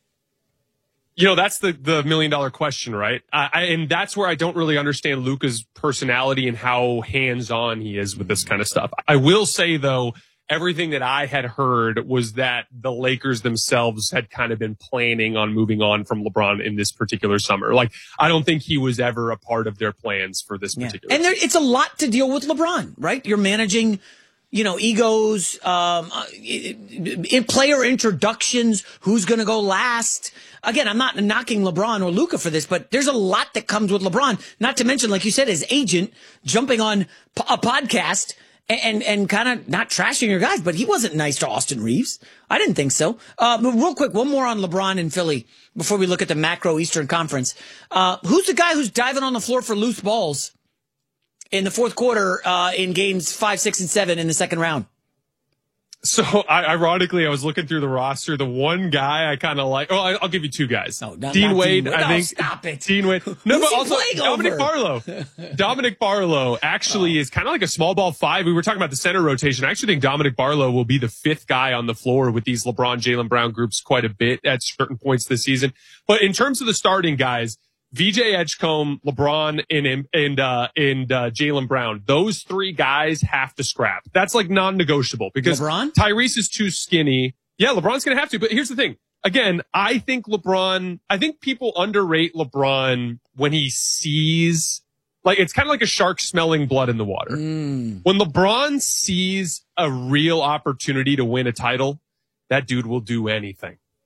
You know, that's the, the million dollar question, right? I, I, and that's where I don't really understand Luka's personality and how hands on he is with this kind of stuff. I will say though, everything that I had heard was that the Lakers themselves had kind of been planning on moving on from LeBron in this particular summer. Like, I don't think he was ever a part of their plans for this particular yeah. And there, it's a lot to deal with LeBron, right? You're managing, you know, egos, um, in player introductions, who's going to go last. Again, I'm not knocking LeBron or Luka for this, but there's a lot that comes with LeBron. Not to mention, like you said, his agent jumping on a podcast And, and kind of not trashing your guys, but he wasn't nice to Austin Reeves. I didn't think so. Uh, but real quick, one more on LeBron in Philly before we look at the macro Eastern Conference. Uh, who's the guy who's diving on the floor for loose balls in the fourth quarter, uh, in games five, six, and seven in the second round? So, I, ironically, I was looking through the roster. The one guy I kind of like, oh, I, I'll give you two guys. No, not, Dean not Wade, Dean I no, think. Stop it. Dean Wade. No, Who's but also Dominic over? Barlow. Dominic Barlow actually oh. is kind of like a small ball five. We were talking about the center rotation. I actually think Dominic Barlow will be the fifth guy on the floor with these LeBron, Jaylen Brown groups quite a bit at certain points this season. But in terms of the starting guys, V J Edgecombe, LeBron, and and uh, and uh, Jaylen Brown. Those three guys have to scrap. That's like non-negotiable because LeBron? Tyrese is too skinny. Yeah, LeBron's going to have to. But here's the thing. Again, I think LeBron. I think people underrate LeBron when he sees, like, it's kind of like a shark smelling blood in the water. Mm. When LeBron sees a real opportunity to win a title, that dude will do anything.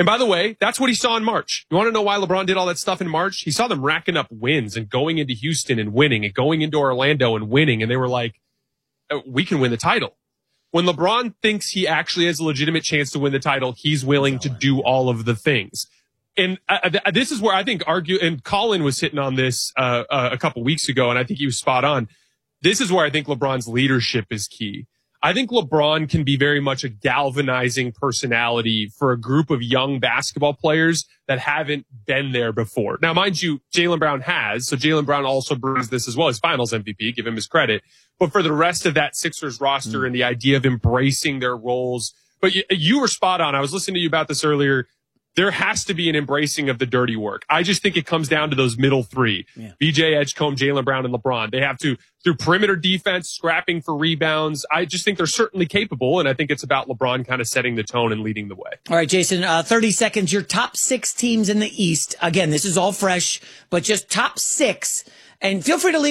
And by the way, that's what he saw in March. You want to know why LeBron did all that stuff in March? He saw them racking up wins and going into Houston and winning and going into Orlando and winning. And they were like, we can win the title. When LeBron thinks he actually has a legitimate chance to win the title, he's willing to do all of the things. And uh, th- this is where I think argue, and Colin was hitting on this uh, uh, a couple weeks ago, and I think he was spot on. This is where I think LeBron's leadership is key. I think LeBron can be very much a galvanizing personality for a group of young basketball players that haven't been there before. Now, mind you, Jaylen Brown has, so Jaylen Brown also brings this as well as Finals M V P, give him his credit. But for the rest of that Sixers roster mm. and the idea of embracing their roles, but you, you were spot on. I was listening to you about this earlier. There has to be an embracing of the dirty work. I just think it comes down to those middle three. Yeah. B J, Edgecombe, Jaylen Brown, and LeBron. They have to, through perimeter defense, scrapping for rebounds. I just think they're certainly capable, and I think it's about LeBron kind of setting the tone and leading the way. All right, Jason, uh, thirty seconds. Your top six teams in the East. Again, this is all fresh, but just top six. And feel free to leave